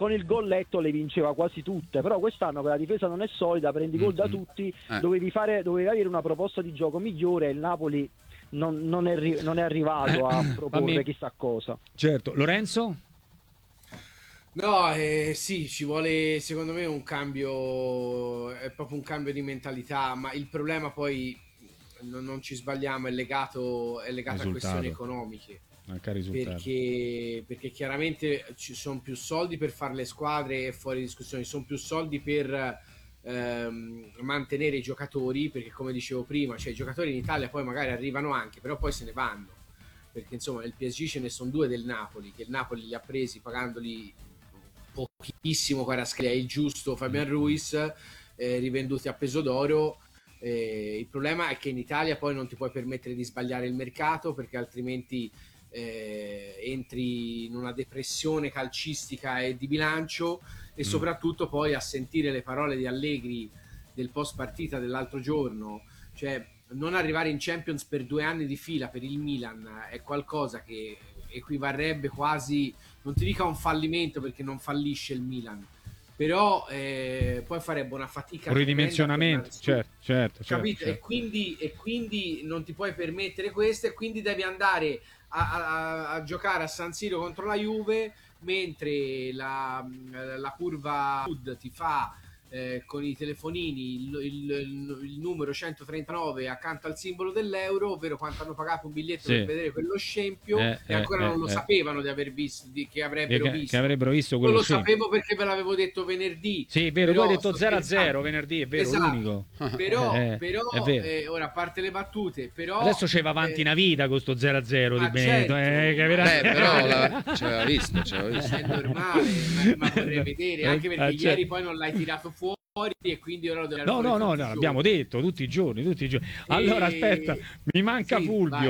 con il golletto le vinceva quasi tutte, però quest'anno che la difesa non è solida, prendi gol da tutti, dovevi avere una proposta di gioco migliore, e il Napoli non è arrivato a proporre chissà cosa. Certo. Lorenzo? No, sì, ci vuole secondo me un cambio, è proprio un cambio di mentalità, ma il problema poi, non ci sbagliamo, è legato a questioni economiche. Perché chiaramente ci sono più soldi per fare le squadre, e fuori discussione, ci sono più soldi per mantenere i giocatori, perché come dicevo prima, cioè i giocatori in Italia poi magari arrivano anche, però poi se ne vanno, perché insomma nel PSG ce ne sono 2 del Napoli, che il Napoli li ha presi pagandoli pochissimo, Kvaratskhelia, il giusto, Fabian Ruiz, rivenduti a peso d'oro. Il problema è che in Italia poi non ti puoi permettere di sbagliare il mercato, perché altrimenti entri in una depressione calcistica e di bilancio, e soprattutto poi a sentire le parole di Allegri del post partita dell'altro giorno, cioè non arrivare in Champions per 2 anni di fila per il Milan è qualcosa che equivarrebbe quasi, non ti dica un fallimento perché non fallisce il Milan, però poi farebbe una fatica, un ridimensionamento, certo, capito? Certo. E quindi non ti puoi permettere questo, e quindi devi andare a giocare a San Siro contro la Juve, mentre la curva Sud ti fa con i telefonini il numero 139 accanto al simbolo dell'euro, ovvero quanto hanno pagato un biglietto per vedere quello scempio, e ancora non lo sapevano di aver visto, che avrebbero visto quello. Non lo sapevo perché ve l'avevo detto venerdì. Sì, è vero, tu hai detto 0-0 venerdì, è vero, esatto. L'unico. Però ora, a parte le battute, però adesso c'è avanti una vita con sto 0-0 di Benedetto, però c'aveva visto. È normale, ma vorrei vedere, anche perché ieri poi non l'hai tirato fuori, e quindi ora no, l'abbiamo detto tutti i giorni. Allora aspetta, mi manca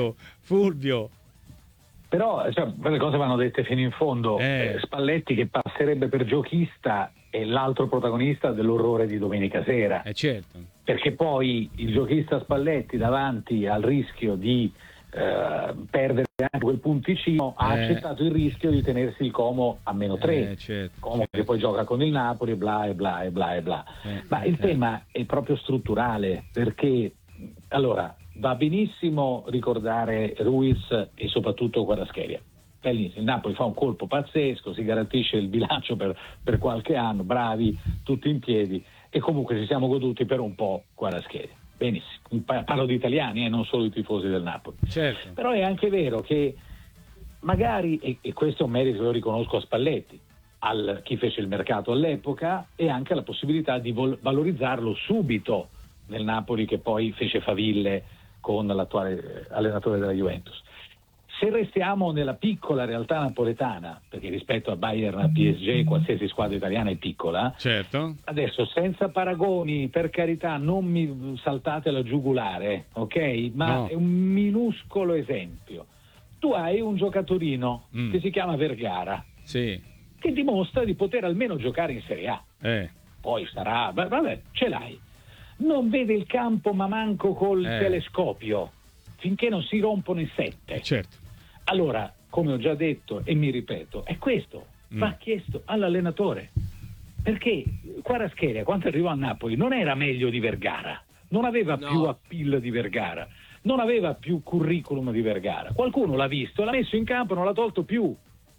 Fulvio. Però le cose vanno dette fino in fondo. Spalletti che passerebbe per giochista è l'altro protagonista dell'orrore di domenica sera, certo, perché poi il giochista Spalletti, davanti al rischio di perdere anche quel punticino, ha accettato il rischio di tenersi il Como a -3, Como che poi gioca con il Napoli, bla e bla. Ma il tema è proprio strutturale, perché allora va benissimo ricordare Ruiz e soprattutto Kvaratskhelia, bellissimo, il Napoli fa un colpo pazzesco, si garantisce il bilancio per qualche anno, bravi, tutti in piedi, e comunque ci siamo goduti per un po' Kvaratskhelia. Benissimo, parlo di italiani, non solo i tifosi del Napoli. Certo. Però è anche vero che magari, e questo è un merito che lo riconosco a Spalletti, chi fece il mercato all'epoca, e anche la possibilità di valorizzarlo subito nel Napoli che poi fece faville con l'attuale allenatore della Juventus. Se restiamo nella piccola realtà napoletana, perché rispetto a Bayern, a PSG, qualsiasi squadra italiana è piccola, certo. Adesso senza paragoni, per carità, non mi saltate la giugulare, ok? Ma è un minuscolo esempio. Tu hai un giocatorino che si chiama Vergara, che dimostra di poter almeno giocare in Serie A. Poi sarà, vabbè, ce l'hai. Non vede il campo ma manco col telescopio, finché non si rompono i 7. Certo. Allora, come ho già detto e mi ripeto, è questo, va chiesto all'allenatore, perché Kvaratskhelia quando arrivò a Napoli non era meglio di Vergara, non aveva più appeal di Vergara, non aveva più curriculum di Vergara, qualcuno l'ha visto, l'ha messo in campo, non l'ha tolto più.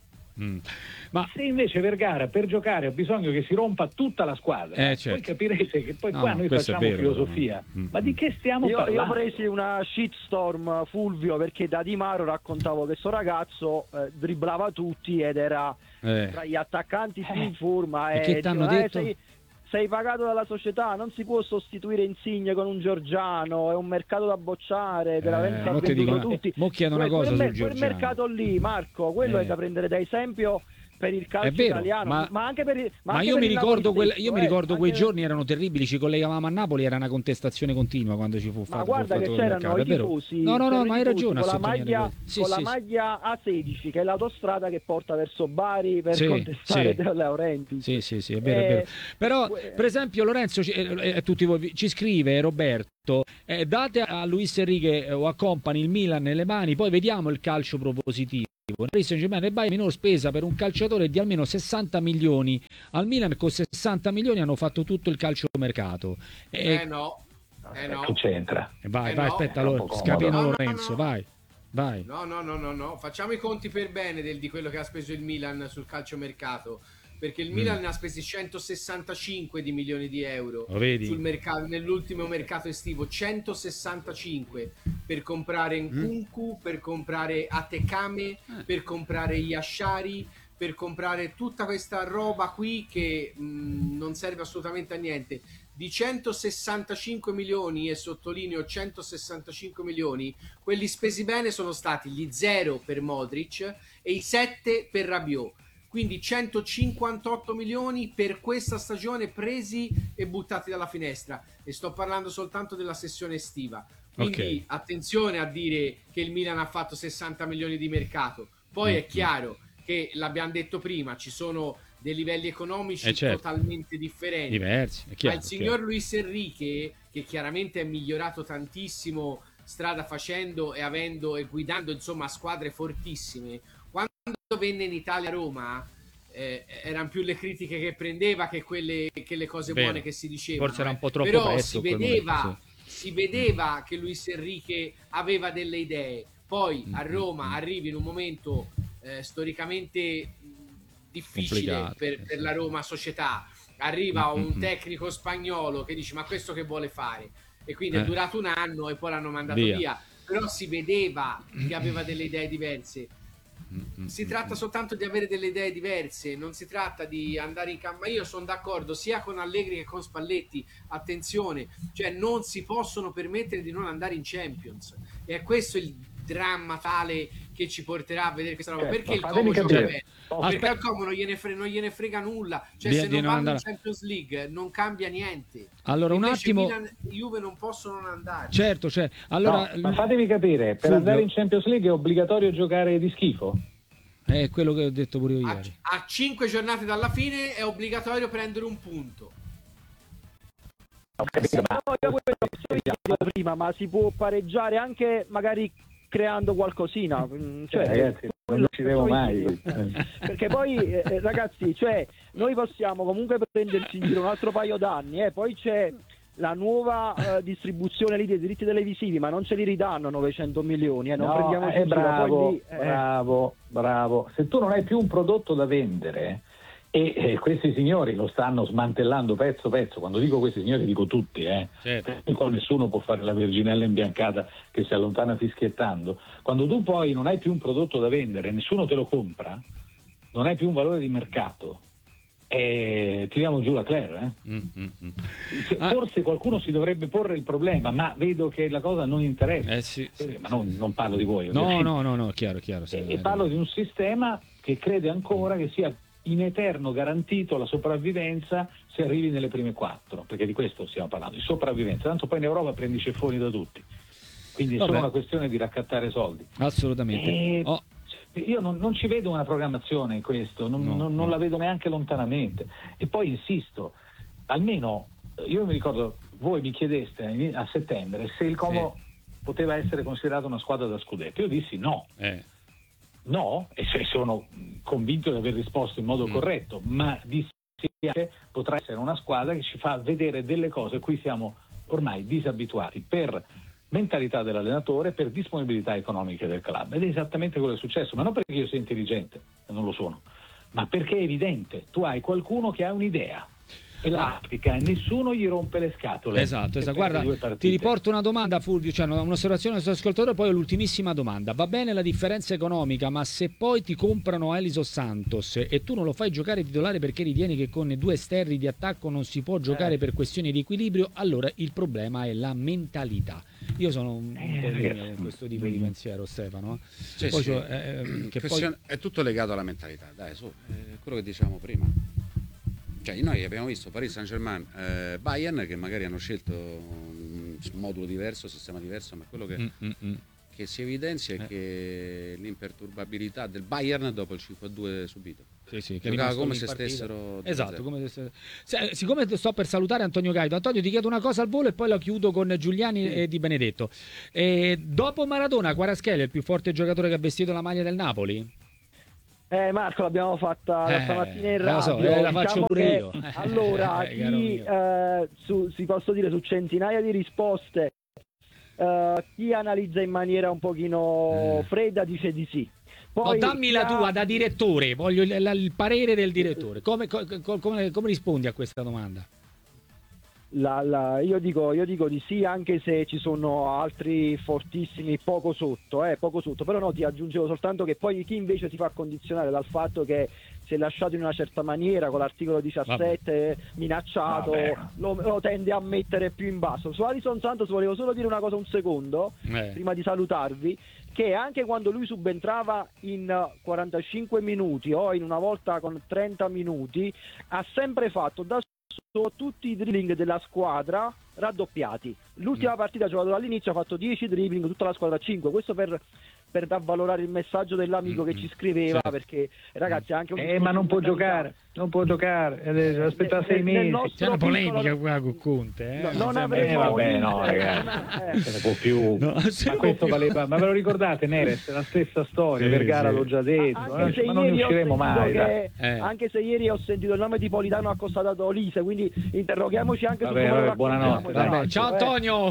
Ma se invece Vergara per giocare ha bisogno che si rompa tutta la squadra, poi capirete che poi qua noi facciamo filosofia. Ma di che stiamo parlando? Io ho presi una shitstorm, Fulvio, perché da Di Maro raccontavo che sto ragazzo dribblava tutti ed era tra gli attaccanti più in forma, e che t'hanno detto? Sei pagato dalla società, non si può sostituire Insigne con un Giorgiano, è un mercato da bocciare, veramente mo ti dico, tutti. Mo chiedo una cosa sul Giorgiano. Quel mercato lì, Marco, quello è da prendere da esempio per il calcio italiano, ma anche per il io mi ricordo quei giorni erano terribili, ci collegavamo a Napoli, era una contestazione continua quando ci fu fatto. Ma guarda che c'erano i tifosi, no, ma hai ragione, con la maglia A16, che è l'autostrada che porta verso Bari per contestare De Laurentiis. Sì, è vero. Però per esempio Lorenzo tutti voi ci scrive Roberto, date a Luis Enrique o a Company il Milan nelle mani, poi vediamo il calcio propositivo. Paris Saint-Germain e Bayern minor spesa per un calciatore di almeno 60 milioni. Al Milan con 60 milioni hanno fatto tutto il calciomercato. No. Che c'entra? Vai, aspetta, scapino Lorenzo, vai. No. Facciamo i conti per bene di quello che ha speso il Milan sul calciomercato. Perché il Milan ne ha spesi 165 di milioni di euro sul mercato, nell'ultimo mercato estivo, 165 per comprare Nkunku, per comprare Atekame, per comprare Yashari, per comprare tutta questa roba qui che non serve assolutamente a niente. Di 165 milioni, e sottolineo 165 milioni, quelli spesi bene sono stati gli 0 per Modric e i 7 per Rabiot. Quindi 158 milioni per questa stagione presi e buttati dalla finestra, e sto parlando soltanto della sessione estiva. Quindi attenzione a dire che il Milan ha fatto 60 milioni di mercato. Poi è chiaro che, l'abbiamo detto prima, ci sono dei livelli economici totalmente differenti, diversi, ma il signor Luis Enrique, che chiaramente è migliorato tantissimo strada facendo e guidando insomma squadre fortissime, quando venne in Italia a Roma erano più le critiche che prendeva che le cose buone che si dicevano. Forse era un po' troppo però presto, si vedeva che Luis Enrique aveva delle idee. Poi a Roma arrivi in un momento storicamente difficile per la Roma società, arriva un tecnico spagnolo che dice: ma questo che vuole fare? E quindi è durato un anno e poi l'hanno mandato via. Però si vedeva che aveva delle idee diverse. Si tratta soltanto di avere delle idee diverse, non si tratta di andare in campo. Ma io sono d'accordo sia con Allegri che con Spalletti, attenzione, cioè non si possono permettere di non andare in Champions, e è questo il dramma tale che ci porterà a vedere questa roba. Perché il Como gioca bene? Perché al Como non gliene frega nulla, cioè se non vanno in Champions League non cambia niente. Allora invece un attimo, Milan e Juve non possono non andare. Certo, allora ma fatevi capire, per andare in Champions League è obbligatorio giocare di schifo? È quello che ho detto pure io ieri. A 5 giornate dalla fine è obbligatorio prendere un punto. Prima, ma si può pareggiare anche magari creando qualcosina, cioè, ragazzi, non ci devo mai. Perché poi ragazzi, cioè, noi possiamo comunque prenderci in giro un altro paio d'anni, poi c'è la nuova distribuzione lì dei diritti televisivi, ma non ce li ridanno 900 milioni, non prendiamoci in giro. Bravo. Se tu non hai più un prodotto da vendere, e questi signori lo stanno smantellando pezzo pezzo, quando dico questi signori dico tutti, certo. Nessuno può fare la virginella imbiancata che si allontana fischiettando. Quando tu poi non hai più un prodotto da vendere, nessuno te lo compra, non hai più un valore di mercato, tiriamo giù la Claire. Forse qualcuno si dovrebbe porre il problema, ma vedo che la cosa non interessa. Ma non parlo di voi. No, chiaro. E parlo di un sistema che crede ancora che sia in eterno garantito la sopravvivenza se arrivi nelle prime 4, perché di questo stiamo parlando, di sopravvivenza. Tanto poi in Europa prendi ceffoni da tutti, quindi è solo una questione di raccattare soldi. Assolutamente. Io non ci vedo una programmazione in questo, non la vedo neanche lontanamente. E poi insisto, almeno io mi ricordo, voi mi chiedeste a settembre se il Como poteva essere considerato una squadra da scudetto. Io dissi no. No, e sono convinto di aver risposto in modo corretto, ma dissi che potrà essere una squadra che ci fa vedere delle cose a cui siamo ormai disabituati per mentalità dell'allenatore, per disponibilità economiche del club, ed è esattamente quello che è successo, ma non perché io sia intelligente, non lo sono, ma perché è evidente, tu hai qualcuno che ha un'idea e l'applica e nessuno gli rompe le scatole. Esatto. Guarda, ti riporto una domanda, Fulvio, cioè un'osservazione del suo ascoltatore, poi l'ultimissima domanda. Va bene la differenza economica, ma se poi ti comprano Elison Santos e tu non lo fai giocare titolare perché ritieni che con 2 esterni di attacco non si può giocare per questioni di equilibrio, allora il problema è la mentalità. Io sono un po' di questo tipo di pensiero, Stefano. È tutto legato alla mentalità, dai, quello che dicevamo prima. Cioè, noi abbiamo visto Paris Saint-Germain, Bayern, che magari hanno scelto un modulo diverso, sistema diverso, ma quello che si evidenzia è che l'imperturbabilità del Bayern dopo il 5-2 subito. Che giocava come se stessero. Esatto, siccome sto per salutare Antonio Gaido, Antonio, ti chiedo una cosa al volo e poi la chiudo con Giuliani e Di Benedetto. Dopo Maradona, Kvaratskhelia è il più forte giocatore che ha vestito la maglia del Napoli? Marco, l'abbiamo fatta stamattina in radio. So, la faccio pure io. Allora, si posso dire su centinaia di risposte, chi analizza in maniera un pochino fredda dice di sì. Poi, dammi la tua da direttore, voglio il parere del direttore. Come rispondi a questa domanda? Io dico di sì, anche se ci sono altri fortissimi poco sotto, però no, ti aggiungevo soltanto che poi chi invece si fa condizionare dal fatto che si è lasciato in una certa maniera con l'articolo 17 minacciato, lo tende a mettere più in basso. Su Alison Santos volevo solo dire una cosa, un secondo, prima di salutarvi, che anche quando lui subentrava in 45 minuti o in una volta con 30 minuti ha sempre fatto da tutti i dribbling della squadra raddoppiati. L'ultima partita ha giocato dall'inizio, ha fatto 10 dribbling, tutta la squadra 5. Questo per avvalorare il messaggio dell'amico che ci scriveva, perché ragazzi anche ma non può giocare, aspetta 6 mesi. C'è una polemica qua con Conte, non ragazzi, se ne può più. Ma questo valeva, ma ve lo ricordate Neres, la stessa storia, Vergara l'ho già detto, ma non ne usciremo mai. Anche se ieri ho sentito il nome di Politano accostato a Olise, quindi interroghiamoci anche su come buonanotte. Ciao Antonio,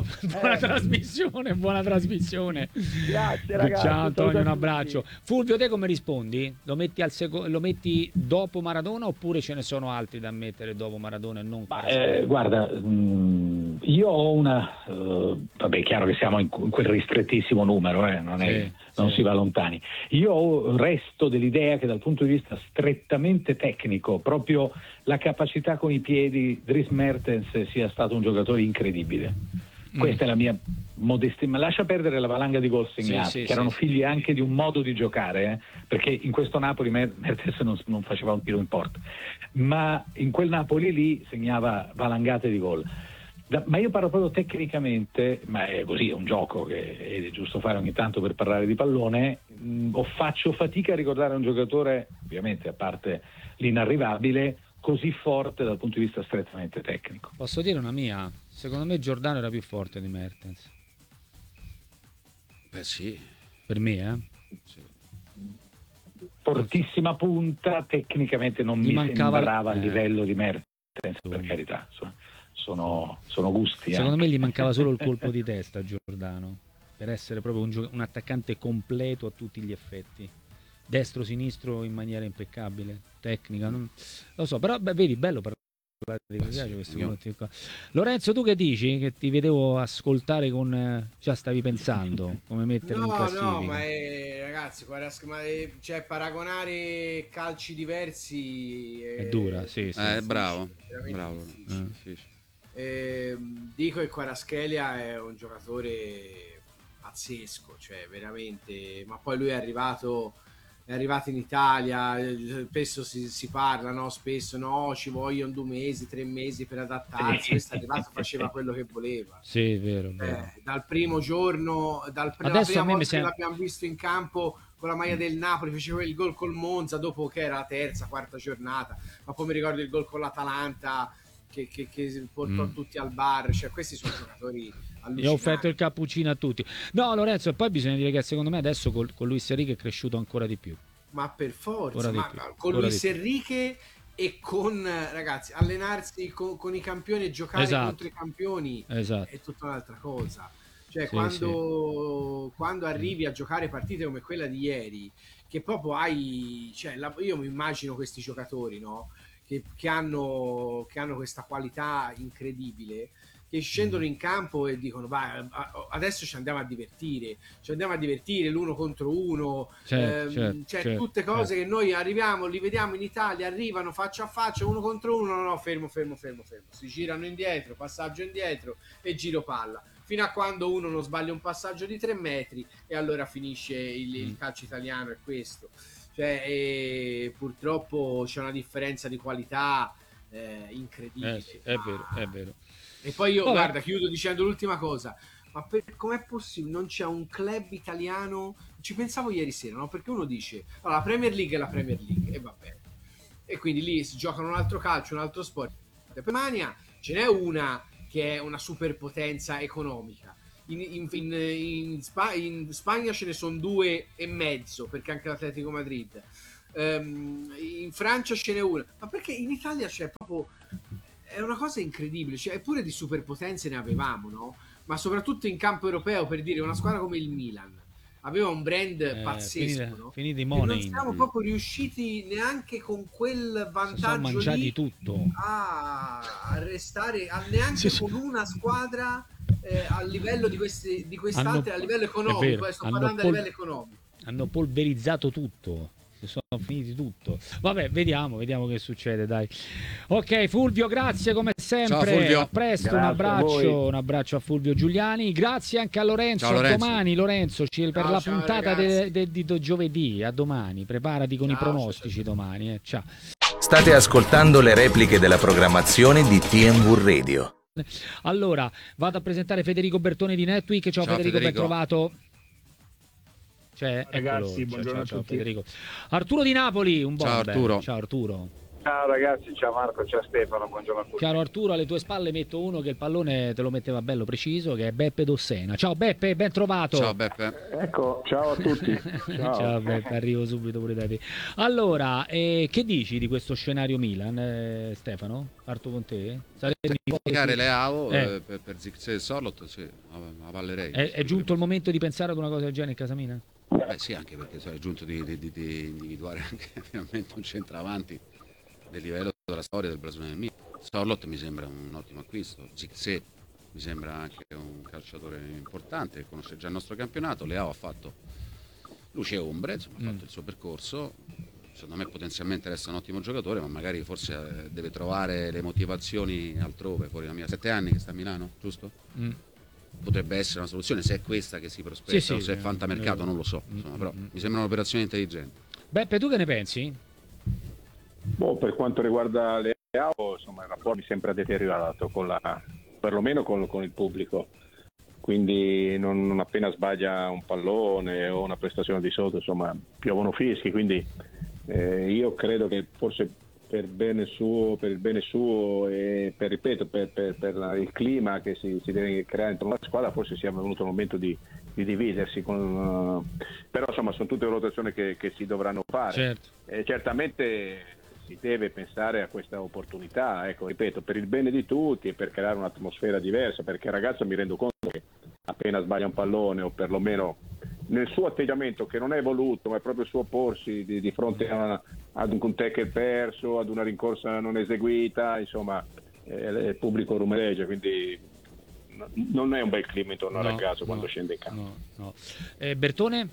buona trasmissione. Grazie ragazzi. Ciao Antonio, un abbraccio. Fulvio, te come rispondi? Lo metti dopo Maradona oppure ce ne sono altri da mettere dopo Maradona e non? Guarda, io ho una vabbè, chiaro che siamo in quel ristrettissimo numero, non si va lontani. Io resto dell'idea che dal punto di vista strettamente tecnico, proprio la capacità con i piedi, Dries Mertens sia stato un giocatore incredibile. Questa è la mia modestia, ma lascia perdere la valanga di gol segnati, che erano figli anche di un modo di giocare, perché in questo Napoli Mertens non faceva un tiro in porta, ma in quel Napoli lì segnava valangate di gol. Ma io parlo proprio tecnicamente, ma è così, è un gioco che è giusto fare ogni tanto per parlare di pallone. Faccio fatica a ricordare un giocatore, ovviamente a parte l'inarrivabile, così forte dal punto di vista strettamente tecnico. Posso dire una mia? Secondo me Giordano era più forte di Mertens. Sì. Per me, Sì. Fortissima punta, tecnicamente non mi sembrava a livello di Mertens, per carità, sono gusti. Secondo me gli mancava solo il colpo di testa a Giordano, per essere proprio un attaccante completo a tutti gli effetti. Destro, sinistro in maniera impeccabile, tecnica, non lo so, però vedi, bello parlare di questi minuti qua. Lorenzo, tu che dici? Che ti vedevo ascoltare con già stavi pensando come metterlo in classifica. No, ma ragazzi, cioè paragonare calci diversi è dura, sì. Bravo. Dico che Kvaratskhelia è un giocatore pazzesco, cioè veramente, ma poi lui è arrivato in Italia, spesso si parla, no? Spesso no, ci vogliono 2 mesi, 3 mesi per adattarsi. Questo è arrivato, faceva quello che voleva. Sì, è vero. Dal primo giorno, la prima volta che l'abbiamo visto in campo con la maglia del Napoli, faceva il gol col Monza dopo che era la terza, quarta giornata, ma poi mi ricordo il gol con l'Atalanta che portò tutti al bar. Cioè questi sono giocatori allucinanti. Gli ho offerto il cappuccino a tutti. No, Lorenzo, e poi bisogna dire che secondo me adesso con Luis Enrique è cresciuto ancora di più. Ma per forza, con Luis Enrique e con ragazzi, allenarsi con i campioni e giocare contro i campioni è tutta un'altra cosa. Cioè quando arrivi a giocare partite come quella di ieri, che proprio hai, cioè, io mi immagino questi giocatori, no? Che hanno questa qualità incredibile, che scendono in campo e dicono vai, adesso ci andiamo a divertire l'uno contro uno, tutte cose che noi arriviamo, li vediamo in Italia, arrivano faccia a faccia, uno contro uno, no, fermo, si girano indietro, passaggio indietro e giro palla, fino a quando uno non sbaglia un passaggio di 3 metri e allora finisce il calcio italiano. È questo, cioè, purtroppo c'è una differenza di qualità incredibile. È vero. E poi io, guarda, chiudo dicendo l'ultima cosa. Ma com'è possibile? Non c'è un club italiano? Ci pensavo ieri sera, no? Perché uno dice, allora, la Premier League è la Premier League, e va bene. E quindi lì si giocano un altro calcio, un altro sport. Per Germania ce n'è una che è una superpotenza economica. In Spagna ce ne sono 2,5, perché anche l'Atletico Madrid. in Francia ce n'è una, ma perché in Italia c'è proprio, è una cosa incredibile, cioè eppure di superpotenze ne avevamo, no? Ma soprattutto in campo europeo, per dire, una squadra come il Milan aveva un brand pazzesco, no? Finiti non siamo proprio riusciti neanche con quel vantaggio lì tutto. a restare neanche con una squadra a livello di quest'altra, a livello economico, sto parlando a livello economico. Hanno polverizzato tutto, sono finiti tutto. Vabbè, vediamo che succede, dai. Ok, Fulvio, grazie come sempre. Ciao, Fulvio. A presto, un abbraccio a Fulvio Giuliani. Grazie anche a Lorenzo. Ciao, Lorenzo. Domani Lorenzo per la puntata di giovedì. A domani, preparati con i pronostici domani. Ciao. State ascoltando le repliche della programmazione di TMV Radio. Allora, vado a presentare Federico Bertone di Netweek. Ciao Federico, ben trovato. Ragazzi, buongiorno a tutti. Federico. Arturo di Napoli, un ciao Arturo. Ciao Arturo. Ciao ragazzi, ciao Marco, ciao Stefano, buongiorno a tutti. Caro Arturo, alle tue spalle metto uno che il pallone te lo metteva bello preciso, che è Beppe Dossena. Ciao Beppe, ben trovato. Ciao Beppe. Ecco, ciao a tutti. Ciao Beppe, arrivo subito pure da te. Allora, che dici di questo scenario Milan, Stefano? Parto con te. Sarebbe Leao per Zirkzee e Sorloth, sì, avallerei. È giunto il momento di pensare ad una cosa del genere in casa Mina? Sì, anche perché è giunto di individuare anche finalmente un centravanti del livello della storia del Brasile nel Milan. Sorloth mi sembra un ottimo acquisto, Zirkzee mi sembra anche un calciatore importante, conosce già il nostro campionato. Leao ha fatto luce e ombre, insomma, ha fatto il suo percorso. Secondo me potenzialmente resta un ottimo giocatore, ma magari forse deve trovare le motivazioni altrove, fuori da Milano. 7 anni che sta a Milano, giusto? Potrebbe essere una soluzione, se è questa che si prospetta, sì, o se è fantamercato non lo so, insomma, però mi sembra un'operazione intelligente. Beppe, tu che ne pensi? Per quanto riguarda Leao, insomma, il rapporto mi sembra deteriorato perlomeno con il pubblico, quindi non appena sbaglia un pallone o una prestazione di sotto, insomma, piovono fischi, quindi io credo che forse per il bene suo e per il clima che si deve creare dentro una squadra, forse sia venuto il momento di dividersi, però insomma sono tutte valutazioni che si dovranno fare. Certo. Certamente si deve pensare a questa opportunità, ecco, ripeto, per il bene di tutti e per creare un'atmosfera diversa, perché il ragazzo, mi rendo conto che appena sbaglia un pallone, o perlomeno nel suo atteggiamento, che non è voluto, ma è proprio il suo porsi di fronte ad un tackle perso, ad una rincorsa non eseguita, insomma, il pubblico rumoreggia, quindi non è un bel clima intorno al ragazzo quando scende in campo. No. Bertone?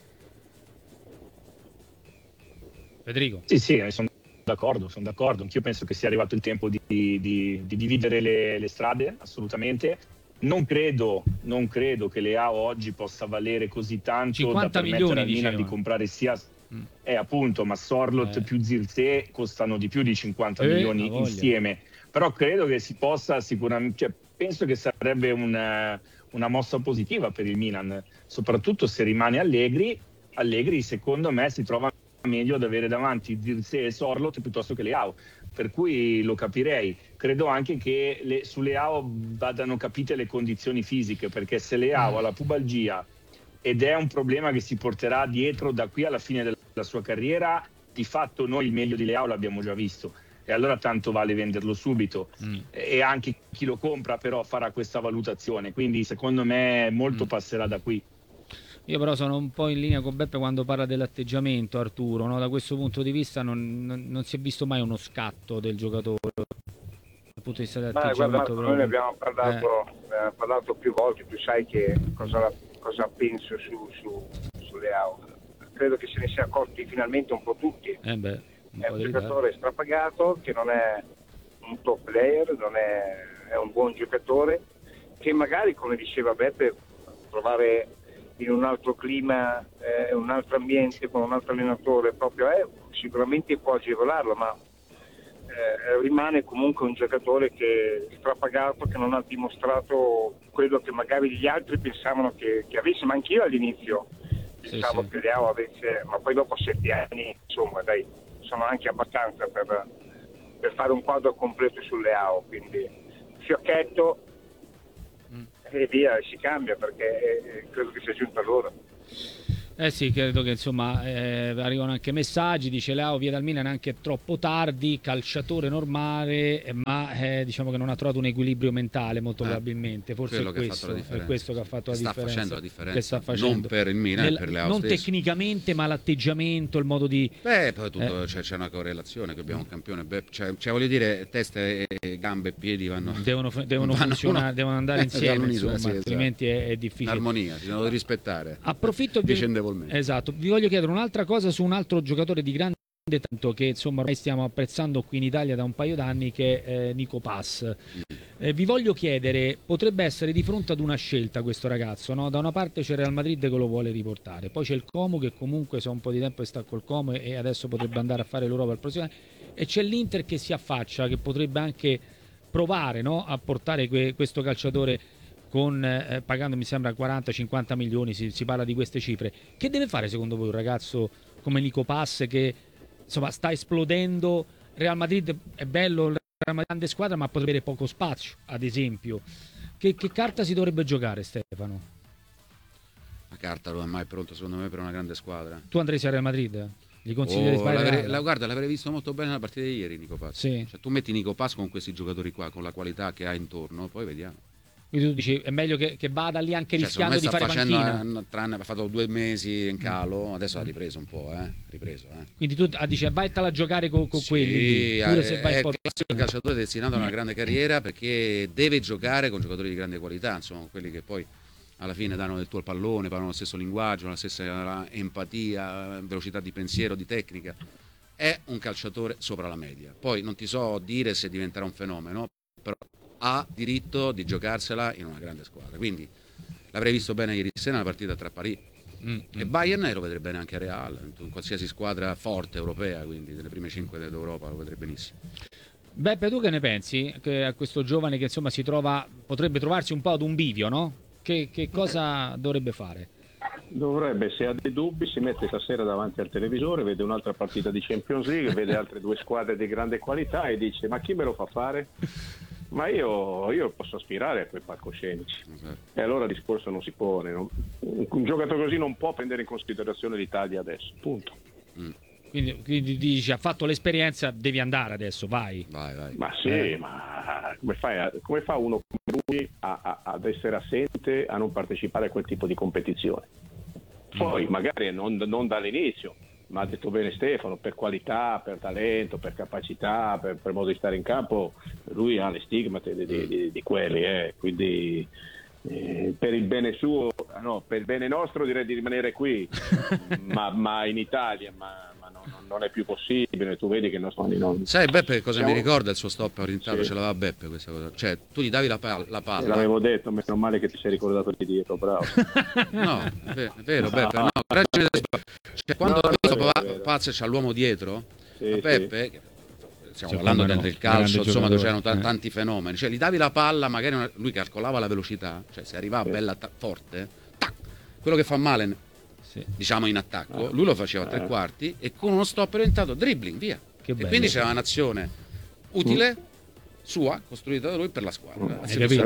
Federico? Sì, sono d'accordo. Anch'io penso che sia arrivato il tempo di dividere le strade, assolutamente. Non credo che Leao oggi possa valere così tanto da permettere al Milan di comprare sia appunto, ma Sorloth più Zirkzee costano di più di 50 milioni insieme. Però credo che si possa sicuramente, penso che sarebbe una mossa positiva per il Milan, soprattutto se rimane Allegri. Secondo me si trova meglio ad avere davanti Zirkzee e Sorloth piuttosto che Leao, per cui lo capirei. Credo anche che su Leao vadano capite le condizioni fisiche, perché se Leao ha la pubalgia ed è un problema che si porterà dietro da qui alla fine della sua carriera, di fatto noi il meglio di Leao l'abbiamo già visto, e allora tanto vale venderlo subito. E anche chi lo compra però farà questa valutazione, quindi secondo me molto passerà da qui. Io però sono un po' in linea con Beppe quando parla dell'atteggiamento, Arturo, no? Da questo punto di vista non si è visto mai uno scatto del giocatore dal punto di vista dell'atteggiamento. Guarda, noi ne abbiamo parlato più volte, tu sai che cosa penso su Leao. Credo che se ne sia accorti finalmente un po' tutti. È un giocatore strapagato, che non è un top player, è un buon giocatore, che magari, come diceva Beppe, trovare in un altro clima, un altro ambiente, con un altro allenatore proprio sicuramente può agevolarlo, ma rimane comunque un giocatore che è strapagato, che non ha dimostrato quello che magari gli altri pensavano che avesse, ma anch'io all'inizio pensavo che Leao avesse, ma poi dopo 7 anni, insomma, dai, sono anche abbastanza per fare un quadro completo su Leao, quindi fiocchetto e via, si cambia, perché credo che sia giunta l'ora. Sì, credo che insomma arrivano anche messaggi, dice Leao via dal Milan anche troppo tardi, calciatore normale, ma diciamo che non ha trovato un equilibrio mentale molto probabilmente, forse è questo che ha fatto la differenza. Sta facendo la differenza, che sta facendo. Non per il Milan, per Leao non stesso. Tecnicamente, ma l'atteggiamento, il modo di... Poi tutto, c'è una correlazione, che abbiamo un campione, cioè voglio dire, testa e gambe e piedi devono funzionare, devono andare insieme, insomma, sì, altrimenti è difficile. L'armonia, si devono rispettare. Approfitto Esatto, vi voglio chiedere un'altra cosa su un altro giocatore di grande tanto che insomma ormai stiamo apprezzando qui in Italia da un paio d'anni, che è Nico Pass. Vi voglio chiedere, potrebbe essere di fronte ad una scelta questo ragazzo, no? Da una parte c'è il Real Madrid che lo vuole riportare, poi c'è il Como che comunque sa un po' di tempo e sta col Como e adesso potrebbe andare a fare l'Europa il prossimo anno, e c'è l'Inter che si affaccia, che potrebbe anche provare, no? A portare questo calciatore pagando mi sembra 40-50 milioni, si parla di queste cifre. Che deve fare secondo voi un ragazzo come Nico Pass che insomma sta esplodendo? Real Madrid è bello, il Real Madrid è una grande squadra, ma potrebbe avere poco spazio, ad esempio. Che carta si dovrebbe giocare, Stefano? La carta non è mai pronta secondo me per una grande squadra. Tu andresti a Real Madrid? Gli consigli di sbagliare? Guarda, l'avrei visto molto bene nella partita di ieri Nico Pass. Sì. Cioè, tu metti Nico Pass con questi giocatori qua, con la qualità che ha intorno, poi vediamo. Quindi tu dici è meglio che vada lì anche rischiando di fare panchina. Ha fatto 2 mesi in calo, adesso ha ripreso un po', Quindi tu dici vattela a giocare con quelli. Pure se vai il calciatore destinato a una grande carriera, perché deve giocare con giocatori di grande qualità, insomma, quelli che poi alla fine danno del tuo pallone, parlano lo stesso linguaggio, la stessa empatia, velocità di pensiero, di tecnica. È un calciatore sopra la media. Poi non ti so dire se diventerà un fenomeno, però ha diritto di giocarsela in una grande squadra, quindi l'avrei visto bene ieri sera nella partita tra Paris e Bayern, e lo vedrebbe bene anche Real, in qualsiasi squadra forte europea, quindi delle prime 5 d'Europa lo vedrebbe benissimo. Beppe, tu che ne pensi che a questo giovane che insomma potrebbe trovarsi un po' ad un bivio, no? Che cosa dovrebbe fare? Dovrebbe, se ha dei dubbi, si mette stasera davanti al televisore, vede un'altra partita di Champions League, vede altre 2 squadre di grande qualità e dice: ma chi me lo fa fare? Ma io posso aspirare a quei palcoscenici. E allora il discorso non si pone, no? Un giocatore così non può prendere in considerazione l'Italia adesso, punto. Quindi dici, ha fatto l'esperienza, devi andare adesso, vai. Ma sì, ma come fa uno come lui ad essere assente, a non partecipare a quel tipo di competizione? Poi magari non dall'inizio, ma ha detto bene Stefano, per qualità, per talento, per capacità, per modo di stare in campo, lui ha le stigmate di quelli, quindi per il bene suo, per il bene nostro direi di rimanere qui, ma in Italia, ma non è più possibile. Tu vedi che il nostro non... Sai Beppe cosa mi ricorda il suo stop orientato? Sì. Ce l'aveva Beppe questa cosa, cioè tu gli davi la palla. L'avevo detto, meno male che ti sei ricordato di dietro, bravo. No, è vero Beppe, no, cioè, quando Pazzo c'ha l'uomo dietro, Beppe, stiamo parlando del calcio, insomma, dove c'erano tanti fenomeni, cioè gli davi la palla, magari lui calcolava la velocità, cioè se arrivava bella forte, quello che fa male diciamo in attacco, lui lo faceva a 3 quarti e con uno stop orientato dribbling via, e quindi c'era un'azione utile sua, costruita da lui per la squadra.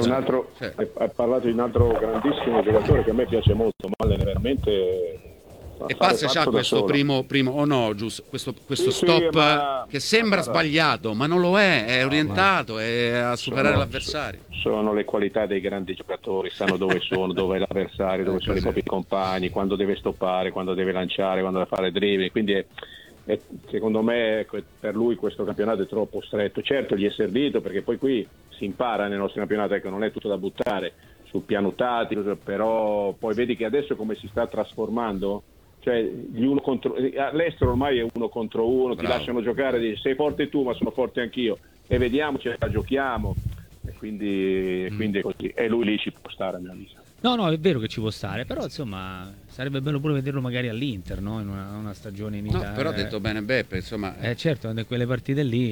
Hai parlato di un altro grandissimo giocatore che a me piace molto, Mallen, veramente. E Pazza c'ha questo primo o no, giusto, questo stop che sembra sbagliato, ma non lo è orientato a superare l'avversario. Sono le qualità dei grandi giocatori, sanno dove sono, dove è l'avversario, dove sono i propri compagni, quando deve stoppare, quando deve lanciare, quando deve fare dribbling, quindi secondo me per lui questo campionato è troppo stretto. Certo gli è servito, perché poi qui si impara nel nostro campionato, ecco, non è tutto da buttare sul piano tattico, però poi vedi che adesso come si sta trasformando, cioè all'estero ormai è 1 contro 1, ti lasciano giocare, dici, sei forte tu ma sono forte anch'io, e vediamo, ce la giochiamo, e quindi è così, e lui lì ci può stare a mio avviso. No, è vero che ci può stare, però insomma sarebbe bello pure vederlo magari all'Inter, no? In una stagione in Italia. No, però ha detto bene Beppe, insomma. Certo, quelle partite lì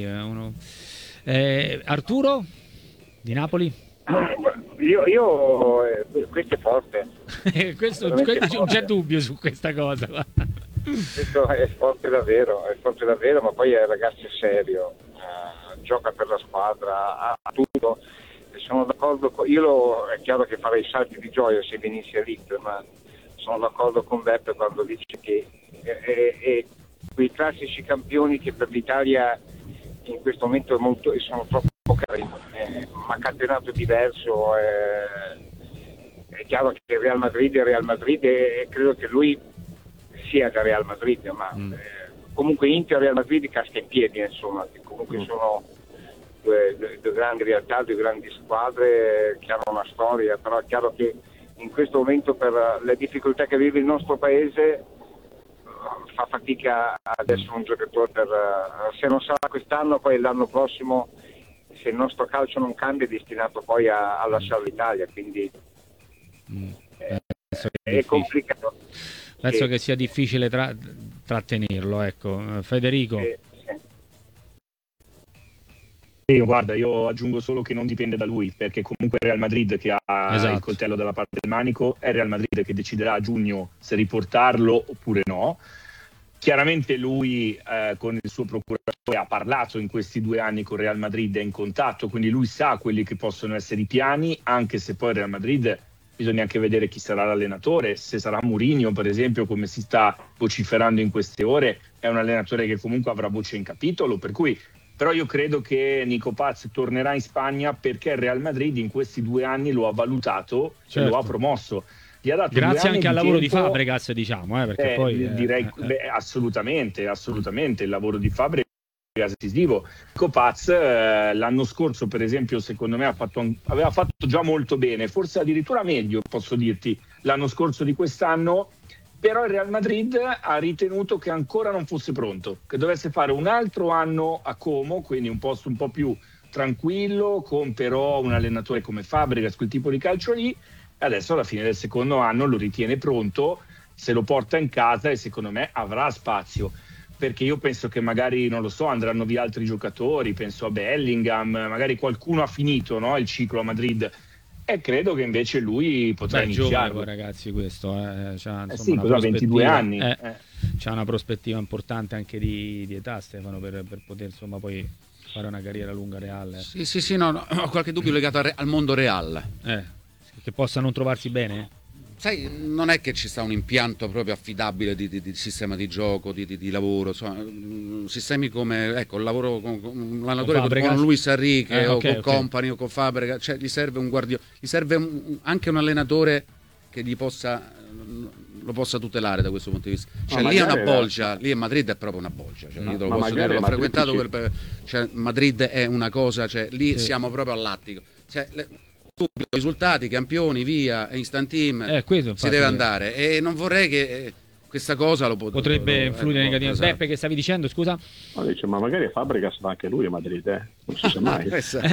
Arturo di Napoli? Io questo è forte. questo non c'è dubbio su questa cosa. Questo è forte davvero, ma poi è ragazzo serio, gioca per la squadra, ha tutto. Sono d'accordo, è chiaro che farei salti di gioia se venissi all'Inter, ma sono d'accordo con Beppe quando dice che quei classici campioni che per l'Italia in questo momento sono troppo carini, ma campionato diverso, è chiaro che il Real Madrid è Real Madrid e credo che lui sia da Real Madrid, ma comunque Inter e Real Madrid casca in piedi, insomma, che comunque sono due grandi realtà, due grandi squadre che hanno una storia, però è chiaro che in questo momento per le difficoltà che vive il nostro paese fa fatica ad essere un giocatore se non sarà quest'anno, poi l'anno prossimo, se il nostro calcio non cambia, è destinato poi a lasciare l'Italia, quindi è complicato. Penso che sia difficile trattenerlo, ecco. Federico. Guarda, io aggiungo solo che non dipende da lui, perché comunque è Real Madrid che ha il coltello dalla parte del manico, è Real Madrid che deciderà a giugno se riportarlo oppure no. Chiaramente lui con il suo procuratore ha parlato in questi 2 anni con Real Madrid, è in contatto, quindi lui sa quelli che possono essere i piani, anche se poi Real Madrid bisogna anche vedere chi sarà l'allenatore, se sarà Mourinho per esempio, come si sta vociferando in queste ore, è un allenatore che comunque avrà voce in capitolo, per cui però io credo che Nico Paz tornerà in Spagna perché il Real Madrid in questi 2 anni lo ha valutato e lo ha promoso. Gli ha dato grazie anche al lavoro di Fabregas, diciamo, perché poi direi assolutamente il lavoro di Fabregas è decisivo. Nico Paz l'anno scorso per esempio secondo me aveva fatto già molto bene, forse addirittura meglio posso dirti l'anno scorso di quest'anno, però il Real Madrid ha ritenuto che ancora non fosse pronto, che dovesse fare un altro anno a Como, quindi un posto un po' più tranquillo, con però un allenatore come Fabregas, quel tipo di calcio lì, e adesso alla fine del secondo anno lo ritiene pronto, se lo porta in casa e secondo me avrà spazio, perché io penso che magari, non lo so, andranno via altri giocatori, penso a Bellingham, magari qualcuno ha finito, no, il ciclo a Madrid, e credo che invece lui potrà iniziare. Giovane, ragazzi, questo c'ha, insomma, cosa, 22 anni. C'ha una prospettiva importante anche di età, Stefano, per poter insomma poi fare una carriera lunga Real. Sì, no, ho qualche dubbio legato al mondo Real. Che possa non trovarsi bene? Sai, non è che ci sta un impianto proprio affidabile di sistema di gioco, di lavoro, insomma, sistemi come il lavoro con l'allenatore con Luis Enrique o con Company o con Fabregas, cioè gli serve un guardiano, gli serve anche un allenatore che lo possa tutelare da questo punto di vista. Cioè, lì è una bolgia, lì a Madrid è proprio una bolgia, cioè, io te lo posso dire, l'ho frequentato cioè, Madrid è una cosa, cioè lì siamo proprio all'attico. Cioè, risultati, campioni, via, instant team, si deve andare e non vorrei che questa cosa potrebbe influire negativamente. Esatto. Beppe, che stavi dicendo, scusa? Ma magari Fabregas va anche lui a Madrid, non si sa mai.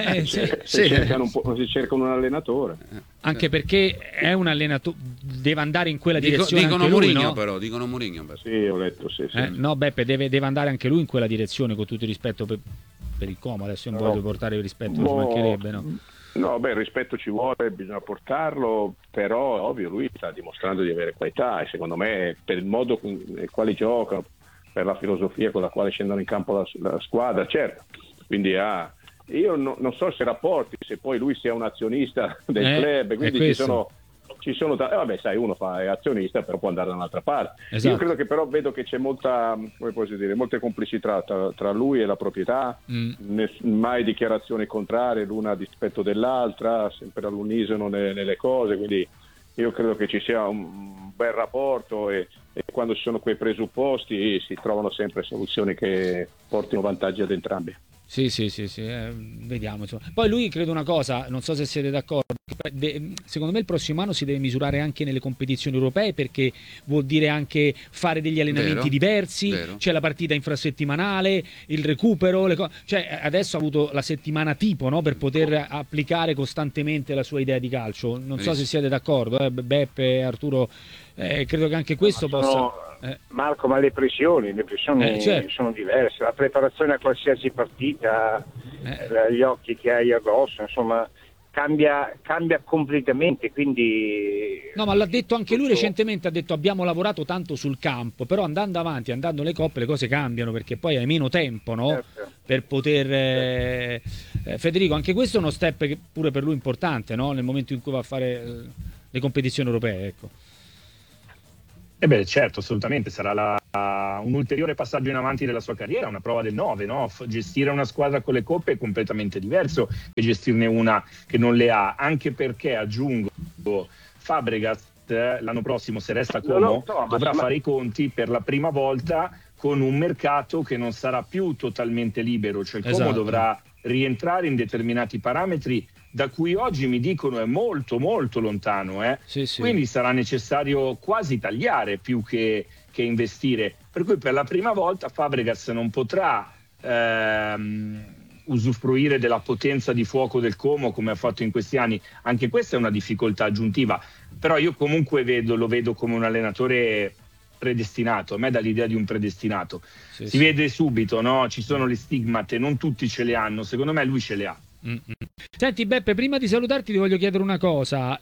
Si cerca un allenatore. Anche perché è un allenatore, deve andare in quella direzione. Dicono anche lui, Mourinho, no? però dicono Mourinho. Sì, ho letto, sì. No, Beppe, deve andare anche lui in quella direzione, con tutto il rispetto per il Como. Adesso io non voglio portare il rispetto, ci mancherebbe, no? No, il rispetto ci vuole, bisogna portarlo, però è ovvio, lui sta dimostrando di avere qualità e secondo me per il modo nel quale gioca, per la filosofia con la quale scendono in campo la squadra, certo. Quindi io non so se rapporti, se poi lui sia un azionista del club, quindi ci sono vabbè, sai, uno è azionista, però può andare da un'altra parte. Esatto. Io credo che però vedo che c'è molte complicità tra lui e la proprietà, mai dichiarazioni contrarie l'una a dispetto dell'altra, sempre all'unisono nelle cose, quindi io credo che ci sia un bel rapporto e quando ci sono quei presupposti si trovano sempre soluzioni che portino vantaggi ad entrambi. Sì, vediamo. Insomma. Poi lui credo una cosa, non so se siete d'accordo, secondo me il prossimo anno si deve misurare anche nelle competizioni europee, perché vuol dire anche fare degli allenamenti diversi, c'è la partita infrasettimanale, il recupero, cioè adesso ha avuto la settimana tipo, no, per poter applicare costantemente la sua idea di calcio. Non so se siete d'accordo, Beppe, Arturo, credo che anche questo possa... Marco, ma le pressioni sono diverse, la preparazione a qualsiasi partita, gli occhi che hai addosso, insomma cambia completamente, quindi... No, ma l'ha detto anche lui recentemente, ha detto abbiamo lavorato tanto sul campo, però andando avanti, andando alle coppe le cose cambiano, perché poi hai meno tempo, no? Certo. Per poter... Federico, anche questo è uno step che pure per lui è importante, no? Nel momento in cui va a fare le competizioni europee, ecco. Certo, assolutamente, sarà un ulteriore passaggio in avanti della sua carriera, una prova del 9, no? Gestire una squadra con le coppe è completamente diverso che gestirne una che non le ha, anche perché, aggiungo, Fabregas l'anno prossimo, se resta Como, dovrà fare i conti per la prima volta con un mercato che non sarà più totalmente libero, cioè il Como dovrà rientrare in determinati parametri da cui oggi mi dicono è molto molto lontano, quindi sarà necessario quasi tagliare più che investire, per cui per la prima volta Fabregas non potrà usufruire della potenza di fuoco del Como come ha fatto in questi anni. Anche questa è una difficoltà aggiuntiva, però io comunque lo vedo come un allenatore predestinato. A me dà l'idea di un predestinato, si vede subito, no? Ci sono le stigmate, non tutti ce le hanno, secondo me lui ce le ha. Senti Beppe, prima di salutarti ti voglio chiedere una cosa,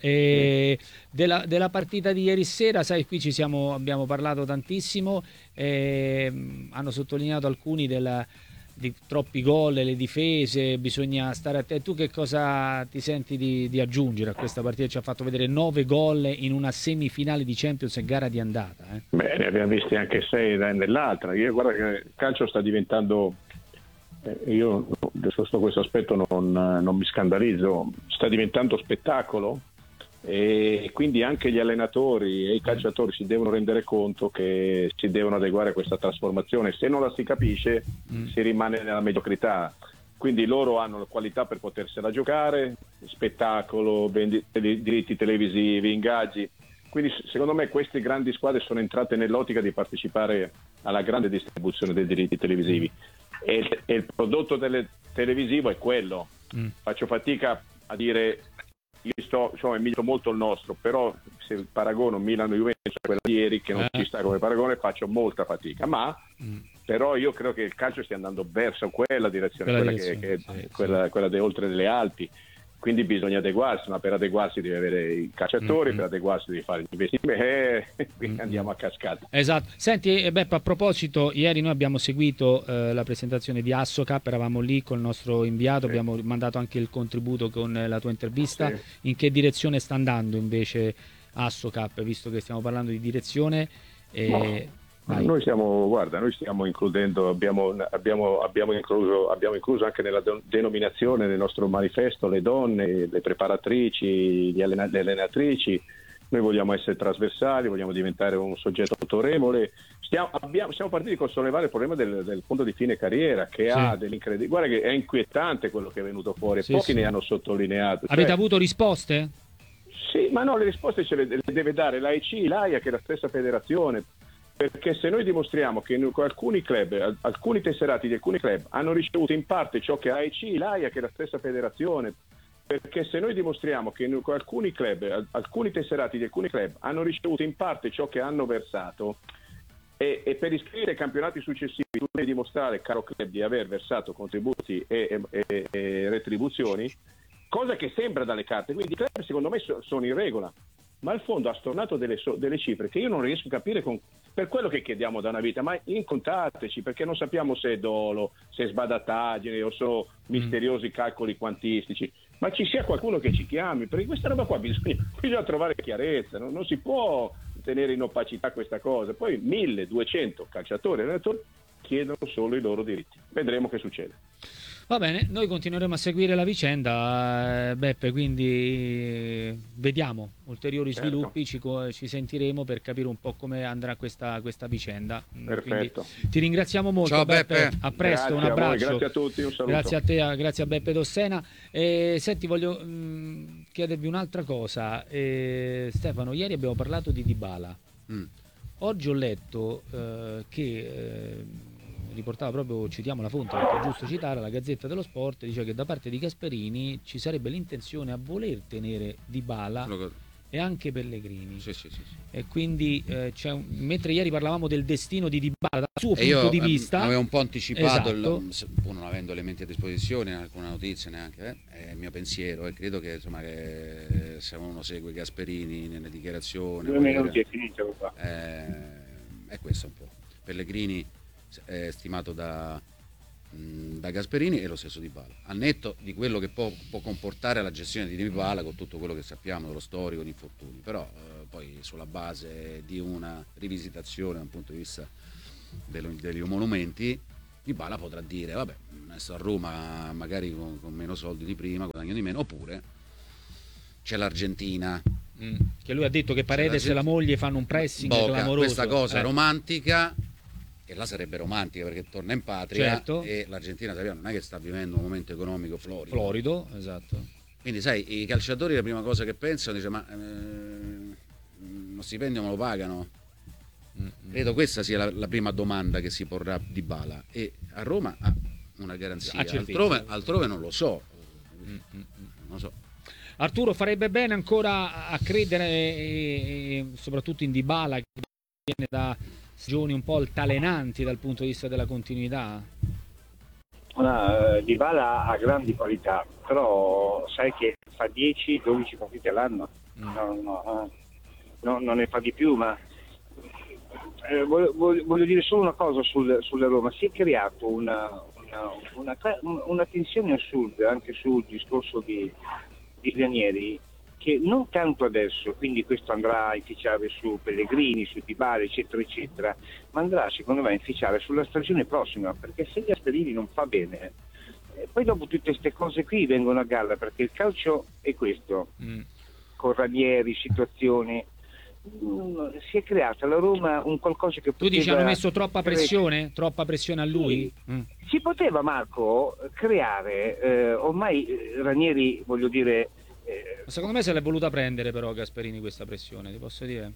della partita di ieri sera. Sai, qui abbiamo parlato tantissimo, hanno sottolineato alcuni di troppi gol, le difese, bisogna stare attenti. Tu che cosa ti senti di aggiungere a questa partita? Ci ha fatto vedere 9 gol in una semifinale di Champions e gara di andata. Beh, ne abbiamo visti anche 6 nell'altra. Guarda che il calcio sta diventando, io sotto questo aspetto non mi scandalizzo, sta diventando spettacolo, e quindi anche gli allenatori e i calciatori si devono rendere conto che si devono adeguare a questa trasformazione. Se non la si capisce si rimane nella mediocrità, quindi loro hanno la qualità per potersela giocare, spettacolo, diritti televisivi, ingaggi, quindi secondo me queste grandi squadre sono entrate nell'ottica di partecipare alla grande distribuzione dei diritti televisivi, e il prodotto televisivo è quello. Faccio fatica a dire, io milito molto il nostro, però se paragono Milano-Juventus a quella di ieri, che non ci sta come paragone, faccio molta fatica, ma però io credo che il calcio stia andando verso quella direzione, quella oltre delle Alpi, quindi bisogna adeguarsi, ma per adeguarsi devi avere i calciatori, per adeguarsi devi fare gli investimenti, quindi andiamo a cascata. Esatto. Senti Beppe, a proposito, ieri noi abbiamo seguito la presentazione di Assocap, eravamo lì col nostro inviato, abbiamo mandato anche il contributo con la tua intervista. In che direzione sta andando invece Assocap, visto che stiamo parlando di direzione? Noi stiamo includendo, abbiamo incluso anche nella denominazione del nostro manifesto le donne, le preparatrici, le allenatrici. Noi vogliamo essere trasversali, vogliamo diventare un soggetto autorevole. Siamo partiti con sollevare il problema del fondo di fine carriera, che ha dell'incredibile. Guarda che è inquietante quello che è venuto fuori, pochi ne hanno sottolineato. Avete avuto risposte? Sì, ma no, le risposte ce le deve dare l'AIC, l'AIA, che è la stessa federazione. Perché se noi dimostriamo che alcuni club, alcuni tesserati di alcuni club hanno ricevuto in parte ciò che AIC, l'AIA, che è la stessa federazione, perché se noi dimostriamo che alcuni club, alcuni tesserati di alcuni club hanno ricevuto in parte ciò che hanno versato, e per iscrivere ai campionati successivi tu devi dimostrare, caro club, di aver versato contributi e retribuzioni, cosa che sembra dalle carte, quindi i club secondo me sono in regola. Ma il fondo ha stornato delle cifre che io non riesco a capire per quello che chiediamo da una vita, ma incontateci, perché non sappiamo se è dolo, se è sbadataggine o sono misteriosi calcoli quantistici, ma ci sia qualcuno che ci chiami, perché questa roba qua bisogna trovare chiarezza, non si può tenere in opacità questa cosa. Poi 1200 calciatori e allenatori chiedono solo i loro diritti, vedremo che succede. Va bene, noi continueremo a seguire la vicenda, Beppe, quindi vediamo ulteriori sviluppi, ci sentiremo per capire un po' come andrà questa vicenda. Perfetto. Quindi, ti ringraziamo molto. Ciao Beppe. A presto, grazie, un abbraccio. Grazie a tutti, un saluto. Grazie a te, grazie a Beppe Dossena. Senti, voglio chiedervi un'altra cosa. Stefano, ieri abbiamo parlato di Dybala. Oggi ho letto che... riportava proprio, citiamo la fonte perché è giusto citare, la Gazzetta dello Sport dice che da parte di Gasperini ci sarebbe l'intenzione a voler tenere Dybala e anche Pellegrini. Sì. E quindi mentre ieri parlavamo del destino di Dybala dal suo punto di vista, avevo un po' anticipato, esatto. Non avendo elementi a disposizione, alcuna notizia neanche, è il mio pensiero, e credo che insomma che se uno segue Gasperini nelle dichiarazioni 2 minuti è finito qua. È questo un po'. Pellegrini è stimato da da Gasperini, e lo stesso Dybala, al netto di quello che può comportare la gestione di Dybala con tutto quello che sappiamo dello storico di infortuni, però poi sulla base di una rivisitazione da un punto di vista degli monumenti, Dybala potrà dire vabbè, sto a Roma magari con meno soldi di prima, guadagno di meno, oppure c'è l'Argentina, che lui ha detto che Paredes e la moglie fanno un pressing clamoroso, questa cosa romantica, e là sarebbe romantica perché torna in patria, certo. E l'Argentina non è che sta vivendo un momento economico florido, esatto. Quindi sai, i calciatori la prima cosa che pensano dice ma lo stipendio me lo pagano? Credo questa sia la prima domanda che si porrà Dybala, e a Roma ha una garanzia, altrove non lo so. Arturo, farebbe bene ancora a credere soprattutto in Dybala, che viene da stagioni un po' altalenanti dal punto di vista della continuità? Dybala ha grandi qualità, però sai che fa 10-12 partite all'anno, non ne fa di più, ma voglio dire solo una cosa sulla Roma. Si è creato una tensione assurda anche sul discorso di Ranieri, che non tanto adesso, quindi questo andrà a inficiare su Pellegrini, su Dybala, eccetera eccetera, ma andrà secondo me a inficiare sulla stagione prossima, perché se Gasperini non fa bene, poi dopo tutte queste cose qui vengono a galla, perché il calcio è questo, con Ranieri, situazioni, si è creata la Roma un qualcosa che tu dici hanno messo troppa pressione a lui? Sì. Si poteva, Marco, creare ormai Ranieri, voglio dire, secondo me se l'è voluta prendere però Gasperini questa pressione, ti posso dire?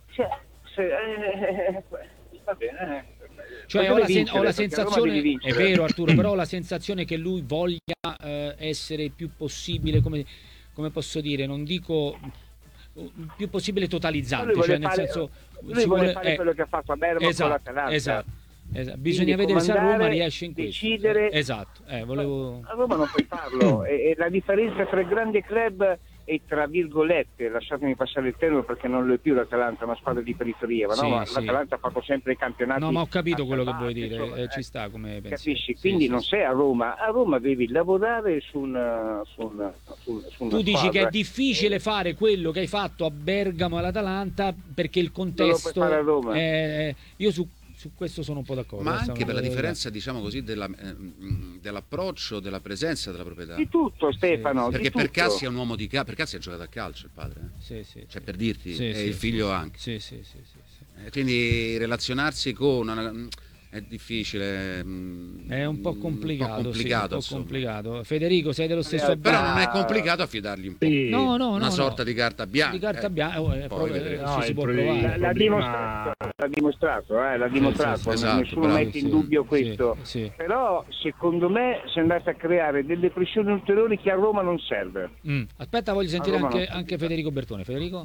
Va bene. Cioè ho la sensazione, è vero Arturo, però ho la sensazione che lui voglia essere il più possibile, come posso dire, non dico più possibile totalizzante, cioè nel senso lui vuole fare quello che ha fatto a Bergamo con l'Atalanta. Esatto. Bisogna vedere se a Roma riesce in questo. Decidere. Esatto. A Roma non puoi farlo. E la differenza tra il grande club e, tra virgolette, lasciatemi passare il termine perché non lo è più l'Atalanta, una squadra di periferia, no? Ma l'Atalanta ha fatto sempre i campionati. No, ma ho capito quello che vuoi dire, ci sta come pensiero. Capisci? Quindi non sei a Roma devi lavorare su una tu dici che è difficile fare quello che hai fatto a Bergamo all'Atalanta perché il contesto non lo puoi fare a Roma. Io su questo sono un po' d'accordo. Ma anche per la differenza, diciamo così, dell'approccio, della presenza della proprietà. Di tutto, Stefano. Perché Percassi è un uomo di calcio. Percassi ha giocato a calcio il padre. Cioè, per dirti, e il figlio anche. Sì. Quindi relazionarsi con è difficile. È un po' complicato. Complicato. Federico, sei dello stesso avviso? Però non è complicato affidargli un po'. Una sorta di carta bianca. Di carta bianca, si può provare. L'ha dimostrato. Esatto, nessuno mette in dubbio questo. Sì. Però secondo me si è andato a creare delle pressioni ulteriori che a Roma non serve. Aspetta, voglio sentire anche Federico Bertone. Federico?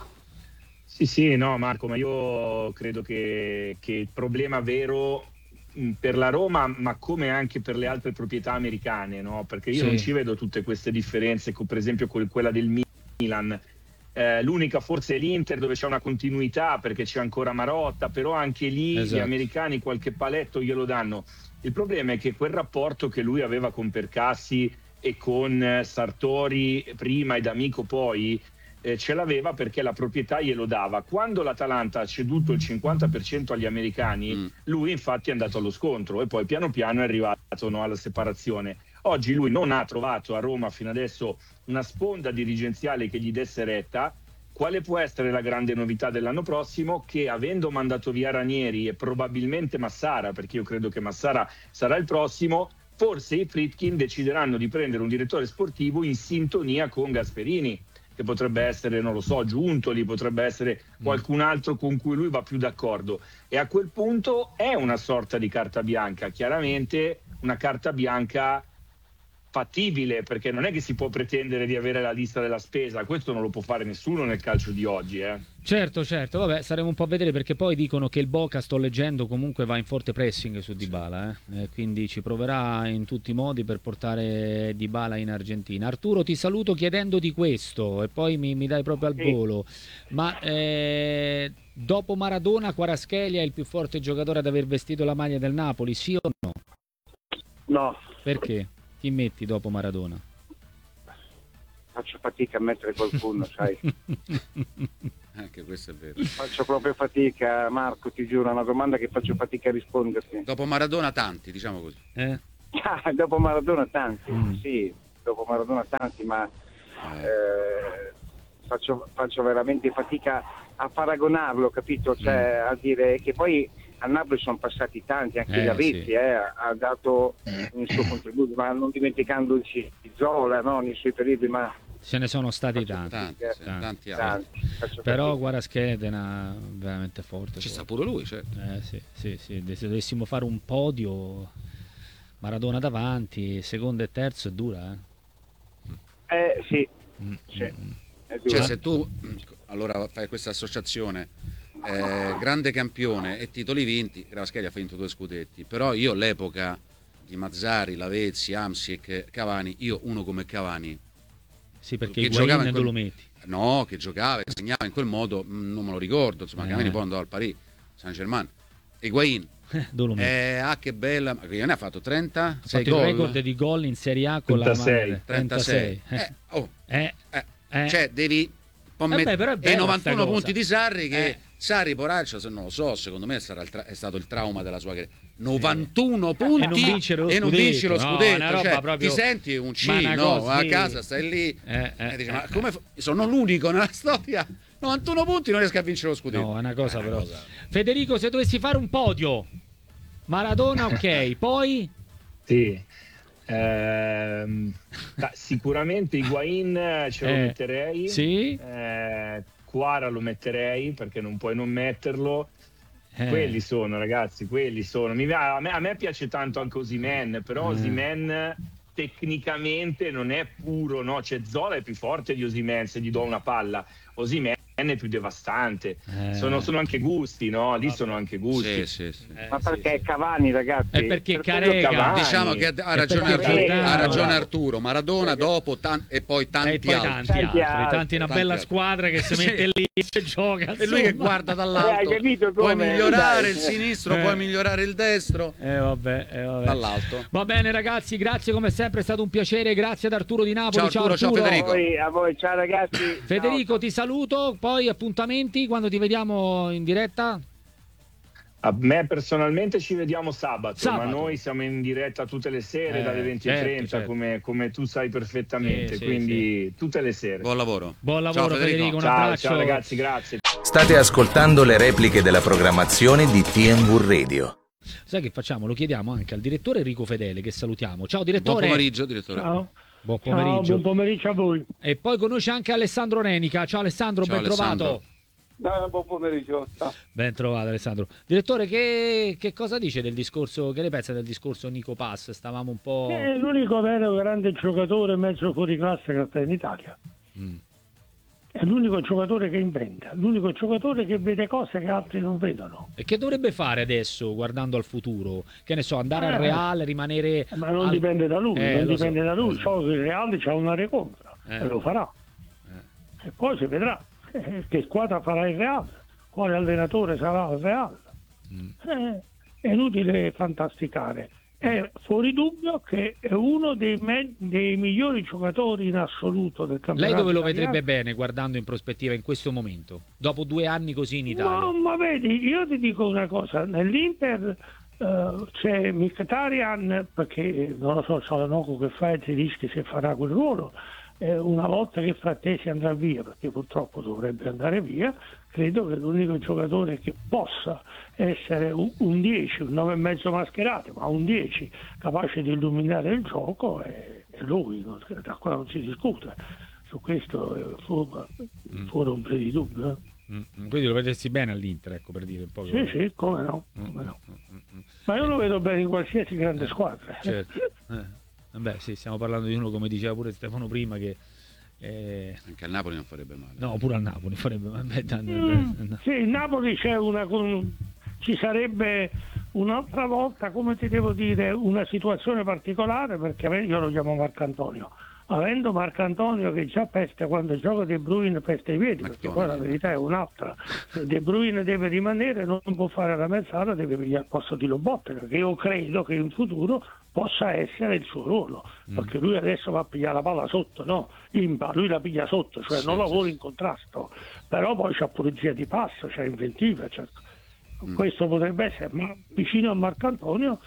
Sì, no Marco, ma io credo che il problema vero per la Roma, ma come anche per le altre proprietà americane, no? Perché io non ci vedo tutte queste differenze, per esempio con quella del Milan. L'unica forse è l'Inter, dove c'è una continuità perché c'è ancora Marotta, però anche lì gli americani qualche paletto glielo danno. Il problema è che quel rapporto che lui aveva con Percassi e con Sartori prima ed Amico poi, ce l'aveva perché la proprietà glielo dava. Quando l'Atalanta ha ceduto il 50% agli americani, lui infatti è andato allo scontro e poi piano piano è arrivato alla separazione. Oggi lui non ha trovato a Roma fino adesso una sponda dirigenziale che gli desse retta. Quale può essere la grande novità dell'anno prossimo? Che avendo mandato via Ranieri e probabilmente Massara, perché io credo che Massara sarà il prossimo, forse i Friedkin decideranno di prendere un direttore sportivo in sintonia con Gasperini, che potrebbe essere, non lo so, Giuntoli, potrebbe essere qualcun altro con cui lui va più d'accordo. E a quel punto è una sorta di carta bianca, chiaramente una carta bianca fattibile, perché non è che si può pretendere di avere la lista della spesa, questo non lo può fare nessuno nel calcio di oggi. Certo, vabbè, saremo un po' a vedere, perché poi dicono che il Boca, sto leggendo, comunque va in forte pressing su Dybala, quindi ci proverà in tutti i modi per portare Dybala in Argentina. Arturo, ti saluto chiedendoti questo e poi mi dai proprio al volo, ma dopo Maradona Kvaratskhelia è il più forte giocatore ad aver vestito la maglia del Napoli, sì o no? No. Perché? Chi metti dopo Maradona? Faccio fatica a mettere qualcuno, sai. Anche questo è vero. Faccio proprio fatica, Marco, ti giuro, è una domanda che faccio fatica a risponderti. Dopo Maradona tanti, diciamo così. Dopo Maradona tanti, sì, dopo Maradona tanti, ma faccio veramente fatica a paragonarlo, capito? Cioè, a dire che poi a Napoli sono passati tanti, anche Gavetti sì. Ha dato il suo contributo, ma non dimenticandoci Zola, no? Nei suoi periodi, ma ce ne sono stati tanti altri. Però Kvaratskhelia veramente forte. Ci sta pure lui, certo. Sì. Se dovessimo fare un podio, Maradona davanti, secondo e terzo è dura. Sì. È dura. Cioè, se tu allora fai questa associazione, grande campione e titoli vinti, Kvaratskhelia ha vinto 2 scudetti, però io all'epoca di Mazzarri, Lavezzi, Hamsik, Cavani, io uno come Cavani. Sì, perché Higuaín non lo metti. No, che giocava e segnava in quel modo, non me lo ricordo, insomma, Cavani poi andò al Paris Saint-Germain. Higuaín, che bella, che ne ha fatto 36 gol. Il record di gol in Serie A con 36. Cioè devi e 91 punti di Sarri che Sarri poraccio, se non lo so, secondo me è stato il trauma della sua carriera. 91 punti e non vince lo scudetto, no, cioè, ti senti un a casa stai lì dici, ma come sono l'unico nella storia 91 punti non riesco a vincere lo scudetto. No, è una cosa però. Federico, se dovessi fare un podio, Maradona ok, poi sì. Sicuramente Higuaín ce lo metterei, sì. Kvara lo metterei perché non puoi non metterlo. Quelli sono, ragazzi, quelli sono. A me piace tanto anche Osimhen, però Osimhen tecnicamente non è puro, no? Cioè Zola è più forte di Osimhen se gli do una palla. Osimhen è più devastante. Sono anche gusti, no? Lì sono anche gusti. Sì. Ma perché è Cavani, ragazzi? È perché Carega. Diciamo che ha ragione Arturo. Maradona dopo e poi tanti altri. Tanti una bella squadra che si mette lì e gioca. E lui che guarda dall'alto. Puoi migliorare il sinistro, puoi migliorare il destro. Vabbè. Dall'alto. Va bene, ragazzi, grazie come sempre, è stato un piacere. Grazie ad Arturo di Napoli. Ciao Arturo. Ciao Federico. A voi, ciao ragazzi. Federico, ti saluto. Poi appuntamenti quando ti vediamo in diretta? A me personalmente ci vediamo sabato. Ma noi siamo in diretta tutte le sere dalle 20:30 certo. Come tu sai perfettamente, quindi citte le sere. Buon lavoro. Ciao, Federico, un abbraccio. Ciao ragazzi, grazie. State ascoltando le repliche della programmazione di TNV Radio. Sai che facciamo? Lo chiediamo anche al direttore Enrico Fedele, che salutiamo. Ciao direttore. Buon pomeriggio direttore. Ciao. Buon pomeriggio. Ciao, buon pomeriggio a voi. E poi conosce anche Alessandro Renica. Ciao Alessandro, ben trovato. Buon pomeriggio. Ciao. Ben trovato Alessandro. Direttore, che cosa dice del discorso, che ne pensa del discorso Nico Pass? Stavamo un po'... È l'unico vero grande giocatore mezzo fuori classe che sta in Italia. È l'unico giocatore che inventa, l'unico giocatore che vede cose che altri non vedono. E che dovrebbe fare adesso, guardando al futuro? Che ne so, andare al Real, rimanere... Ma non dipende da lui, non dipende da lui. So che il Real c'ha una recompra e lo farà. E poi si vedrà che squadra farà il Real, quale allenatore sarà il Real. È inutile fantasticare. È fuori dubbio che è uno dei migliori giocatori in assoluto del campionato. Lei dove lo italiano. vedrebbe bene guardando in prospettiva in questo momento, dopo 2 anni così in Italia? Ma vedi, io ti dico una cosa, nell'Inter c'è Mkhitaryan, perché non lo so, Çalhanoğlu che fa i tedeschi se farà quel ruolo. Una volta che Frattesi andrà via, perché purtroppo dovrebbe andare via, credo che l'unico giocatore che possa essere un 10, un 9,5 mascherato, ma un 10 capace di illuminare il gioco è lui, da qua non si discute. Su questo fuori un po' di dubbio. Quindi lo vedessi bene all'Inter, ecco, per dire un po'. Sì, come no. Ma io lo vedo bene in qualsiasi grande squadra. Certo. Beh, sì, stiamo parlando di uno, come diceva pure Stefano prima, che anche al Napoli non farebbe male. No, pure al Napoli farebbe male. Sì, il Napoli ci sarebbe un'altra volta, come ti devo dire, una situazione particolare, perché io lo chiamo Marcantonio. Avendo Marcantonio che già pesta quando gioca De Bruyne, pesta i piedi, perché poi la verità è un'altra. Se De Bruyne deve rimanere, non può fare la mezzala, deve venire al posto di Lobotka, che io credo che in futuro possa essere il suo ruolo, perché lui adesso va a pigliare la palla sotto, no? Lui la piglia sotto, cioè non lavora in contrasto, però poi c'ha pulizia di passo, c'ha inventiva, questo potrebbe essere, ma vicino a Marcantonio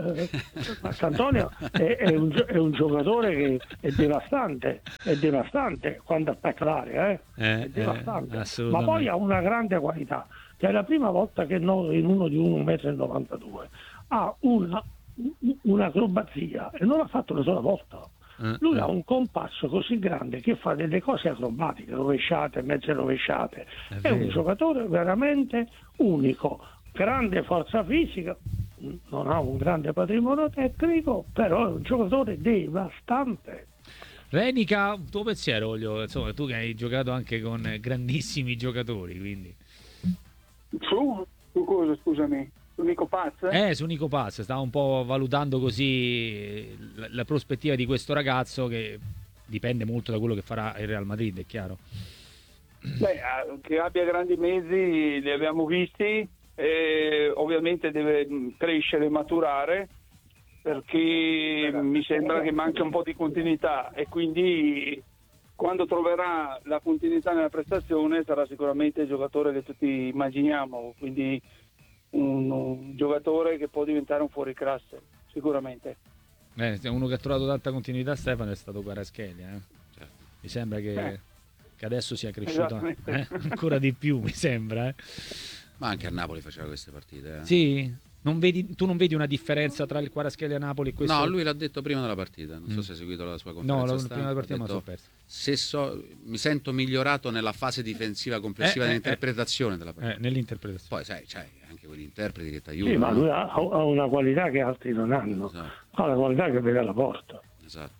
è un giocatore che è devastante quando attacca l'area, è devastante, ma poi ha una grande qualità, che è la prima volta che in uno di 1,92 m ha un'acrobazia, e non l'ha fatto una sola volta. Lui ha un compasso così grande che fa delle cose acrobatiche, rovesciate, mezze rovesciate. È un giocatore veramente unico, grande forza fisica, non ha un grande patrimonio tecnico, però è un giocatore devastante. Renica, un tuo pensiero, insomma, tu che hai giocato anche con grandissimi giocatori, quindi. Su cosa, scusami? Su Nico Paz? Su Nico Paz, stavo un po' valutando così la prospettiva di questo ragazzo, che dipende molto da quello che farà il Real Madrid, è chiaro. Che abbia grandi mezzi li abbiamo visti, ovviamente deve crescere e maturare, perché mi sembra che manca un po' di continuità, e quindi quando troverà la continuità nella prestazione sarà sicuramente il giocatore che tutti immaginiamo, quindi un giocatore che può diventare un fuoriclasse, sicuramente. Uno che ha trovato tanta continuità, Stefano, è stato Kvaratskhelia. Mi sembra che adesso sia cresciuto ancora di più, mi sembra. Ma anche a Napoli faceva queste partite. Sì? Tu non vedi una differenza tra il Kvaratskhelia Napoli e questo? No, lui l'ha detto prima della partita, non so se hai seguito la sua conferenza. No, prima della partita me la sono persa. Mi sento migliorato nella fase difensiva complessiva dell'interpretazione della partita. Nell'interpretazione. Poi sai, c'hai anche quegli interpreti che ti aiutano. Sì, ma lui ha una qualità che altri non hanno. Esatto. Ha la qualità che vede alla porta. Esatto.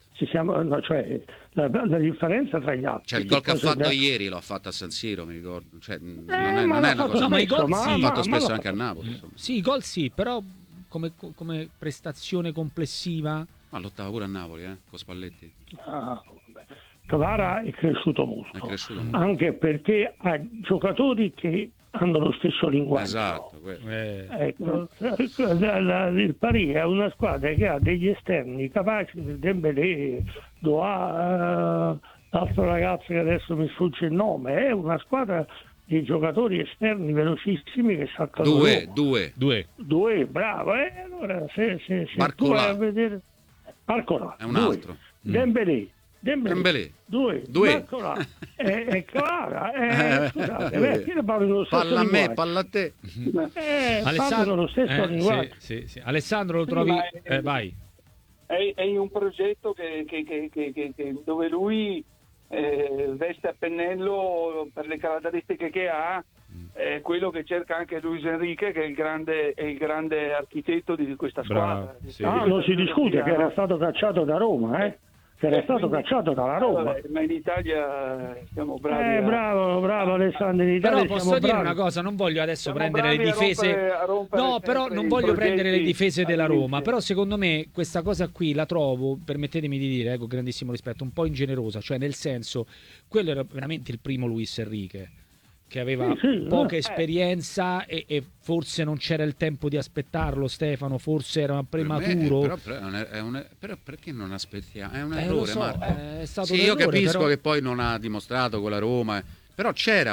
La differenza tra gli altri. Cioè, il gol che ha fatto ieri l'ho fatto a San Siro, mi ricordo. Cioè, non è una cosa. Ma i gol l'ha fatto spesso anche a Napoli. Insomma. Sì, i gol sì, però come prestazione complessiva. Ma lottava pure a Napoli, con Spalletti. Kvara è cresciuto molto. Anche perché ha giocatori che hanno lo stesso linguaggio. Esatto. Ecco, il Paris è una squadra che ha degli esterni capaci, Dembélé, Doha, l'altro ragazzo che adesso mi sfugge il nome, è una squadra di giocatori esterni velocissimi che saltano. Due, bravo. Allora se tu vai a vedere Barcola, è un altro. Dembélé. Due. È Kvara. Scusate, palla a me, palla a te. Alessandro, lo stesso linguaggio. Sì. Alessandro, lo trovi? Vai. È un progetto dove lui veste a pennello, per le caratteristiche che ha, quello che cerca anche Luis Enrique, che è il grande architetto di questa squadra. Non si discute che era stato cacciato da Roma, cacciato dalla Roma. Ma in Italia siamo bravi. Bravo Alessandro, in Italia però posso dire una cosa, non voglio adesso prendere le difese. Però non voglio prendere le difese della Roma, però secondo me questa cosa qui la trovo, permettetemi di dire, con grandissimo rispetto, un po' ingenerosa, cioè nel senso, quello era veramente il primo Luis Enrique, che aveva poca esperienza e forse non c'era il tempo di aspettarlo, Stefano, forse era prematuro. Però perché non aspettiamo? È un errore, Marco. È stato io capisco che poi non ha dimostrato con la Roma, però c'era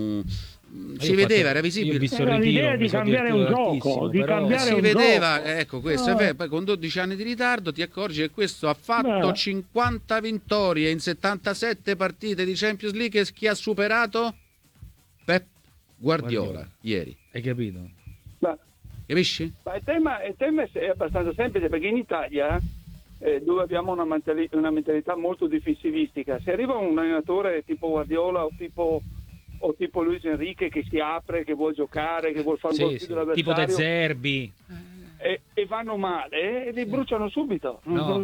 si vedeva, era visibile. Era l'idea di cambiare un gioco, si vedeva, ecco questo. Poi con 12 anni di ritardo ti accorgi che questo ha fatto 50 vittorie in 77 partite di Champions League, e chi ha superato? Pep Guardiola ieri. Hai capito? Capisci? Ma il tema è abbastanza semplice, perché in Italia, dove abbiamo una mentalità molto difensivistica, se arriva un allenatore tipo Guardiola o tipo Luis Enrique, che si apre, che vuol giocare, che vuol fare un gol più dell'avversario, tipo De Zerbi, e vanno male, li bruciano subito.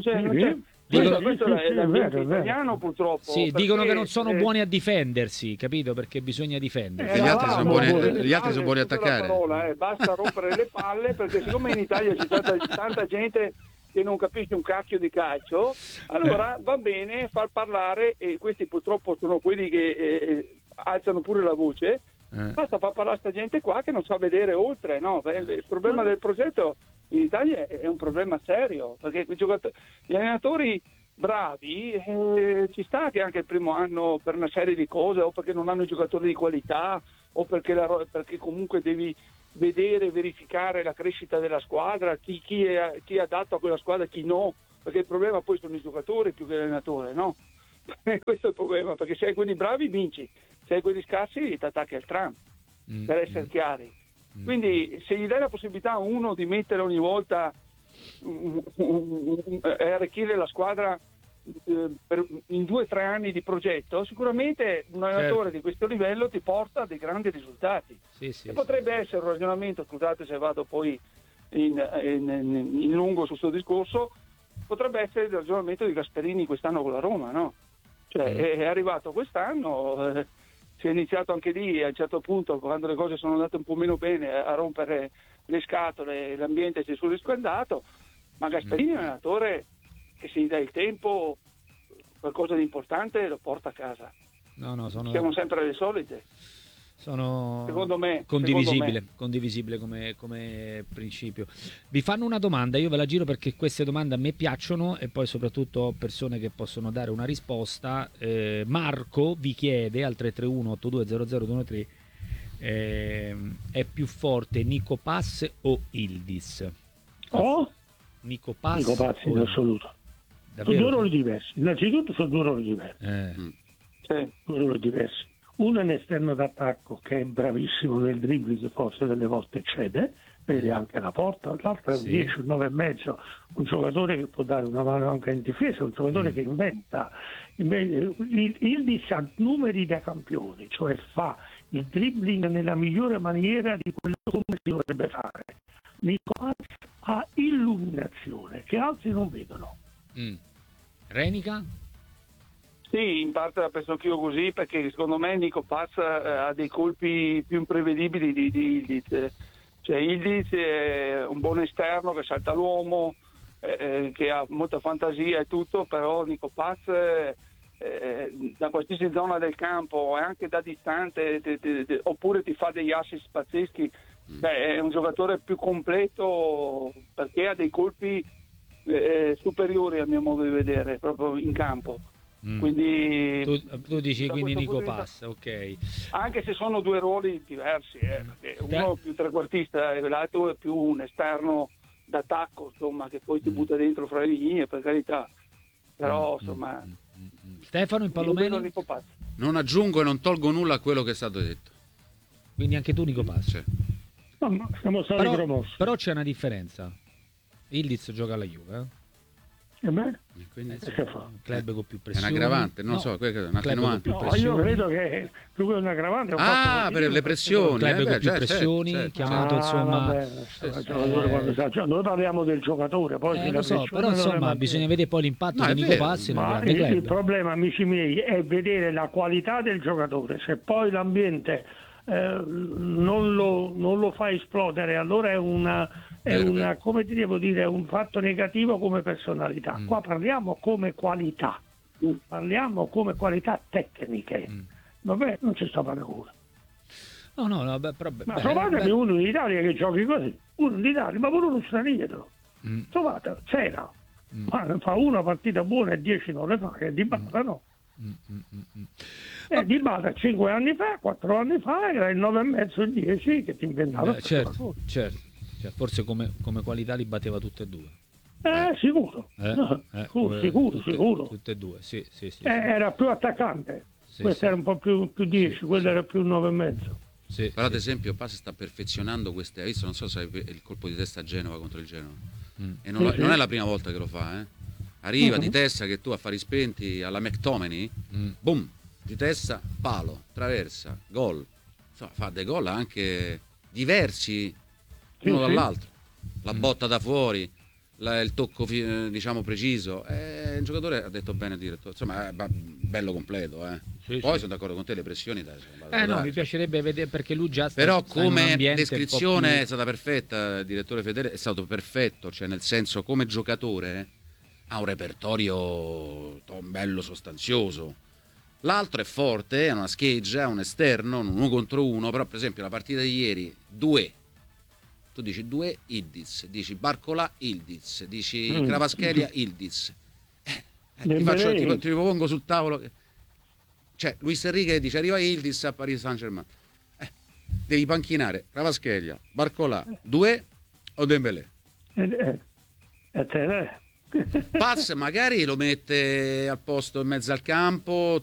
Questo è l'ambiente italiano, purtroppo. Sì, dicono che non sono buoni a difendersi, capito? Perché bisogna difendersi. Gli altri sono buoni a attaccare. Basta rompere le palle, perché siccome in Italia c'è tanta gente che non capisce un cacchio di calcio, allora va bene far parlare, e questi purtroppo sono quelli che alzano pure la voce. Basta far parlare sta gente qua che non sa vedere oltre, no? Il problema del progetto in Italia è un problema serio, perché gli allenatori bravi ci sta che anche il primo anno per una serie di cose, o perché non hanno i giocatori di qualità, o perché comunque devi vedere, verificare la crescita della squadra, chi è adatto a quella squadra e chi no, perché il problema poi sono i giocatori più che l'allenatore, no? Questo è il problema, perché se hai quelli bravi vinci, se hai quelli scarsi ti attacchi al tram, per essere chiari. Quindi se gli dai la possibilità a uno di mettere ogni volta e arricchire la squadra in 2 o 3 anni di progetto, sicuramente un allenatore di questo livello ti porta a dei grandi risultati. Potrebbe essere un ragionamento, scusate se vado poi in lungo su questo discorso, potrebbe essere il ragionamento di Gasperini quest'anno con la Roma, no? Cioè è arrivato quest'anno, si è iniziato anche lì, a un certo punto, quando le cose sono andate un po' meno bene, a rompere le scatole, l'ambiente si è surriscaldato, ma Gasperini è un allenatore che se gli dà il tempo, qualcosa di importante lo porta a casa. Siamo sempre le solite. Secondo me condivisibile come principio. Vi fanno una domanda, io ve la giro perché queste domande a me piacciono e poi soprattutto ho persone che possono dare una risposta. Marco vi chiede al 331-8200-213 è più forte Nico Pass o Yildiz? Nico Pass in assoluto. Sono 2 ruoli diversi. Innanzitutto sono 2 ruoli diversi. 2 ruoli diversi. Uno è un esterno d'attacco che è bravissimo nel dribbling, forse delle volte cede, vede anche la porta, l'altro è un 10, un 9,5, un giocatore che può dare una mano anche in difesa, un giocatore che inventa. Yildiz ha numeri da campioni, cioè fa il dribbling nella migliore maniera di quello come si dovrebbe fare. Nicolás ha illuminazione che altri non vedono. Renica? Sì, in parte la penso anch'io così, perché secondo me Nico Paz ha dei colpi più imprevedibili di Yildiz. Cioè Yildiz è un buon esterno che salta l'uomo, che ha molta fantasia e tutto, però Nico Paz da qualsiasi zona del campo e anche da distante oppure ti fa degli assist pazzeschi. È un giocatore più completo perché ha dei colpi superiori al mio modo di vedere proprio in campo. Quindi tu dici quindi Nico Pass, ok. Anche se sono 2 ruoli diversi, uno più trequartista e l'altro è più un esterno d'attacco, insomma, che poi ti butta dentro fra le linee, per carità. Però insomma Stefano in Palomeno non aggiungo e non tolgo nulla a quello che è stato detto. Quindi anche tu Nico Pass. No, siamo stati promossi. Però c'è una differenza. Yildiz gioca alla Juve, E beh, che fa? Un club con più pressione. È un aggravante, non so, è un attenuante. Io credo che più che un aggravante. Per le pressioni. Un club con più pressioni, chiamato insomma. Noi parliamo del giocatore, poi lo so, però insomma bisogna vedere poi l'impatto di Nico Passi. Il problema, amici miei, è vedere la qualità del giocatore. Se poi l'ambiente non lo fa esplodere, allora è una come ti devo dire, è un fatto negativo come personalità. Qua parliamo come qualità, parliamo come qualità tecniche. Vabbè, non c'è sta paragone. No, ma trovatemi uno in Italia che giochi così, uno in Italia, ma pure uno straniero. Trovate, c'era, ma fa una partita buona e 10 non le fa, che di Bala no. Di Bala 5 anni fa, 4 anni fa era il 9,5, il 10 che ti inventava. Certo. Cioè, forse come qualità li batteva tutte e 2. Sicuro. Sicuro. Tutte e 2, sì. Era più attaccante. Questo era un po' più 10, quello era più 9,5. Sì, però ad esempio Passi sta perfezionando queste. Hai visto, non so se hai il colpo di testa a Genova contro il Genova. E non è la prima volta che lo fa, Arriva di testa che tu affari spenti alla McTominay, boom, di testa, palo, traversa, gol. Insomma, fa dei gol anche diversi uno dall'altro. La botta da fuori, il tocco diciamo preciso. Un giocatore, ha detto bene il direttore, insomma è bello completo. Poi sono d'accordo con te, le pressioni mi piacerebbe vedere, perché lui già sta, però come descrizione è stata perfetta, il direttore Fedele è stato perfetto, cioè nel senso come giocatore ha un repertorio bello sostanzioso. L'altro è forte, ha una scheggia, ha un esterno, un 1 contro 1, però per esempio la partita di ieri 2 tu dici due Yildiz, dici Barcola Yildiz, dici Kvaratskhelia Yildiz. Ti propongo sul tavolo cioè Luis Enrique dice arriva Yildiz a Paris Saint-Germain. Devi panchinare Kvaratskhelia, Barcola, Doué o Dembélé? Paz magari lo mette al posto in mezzo al campo,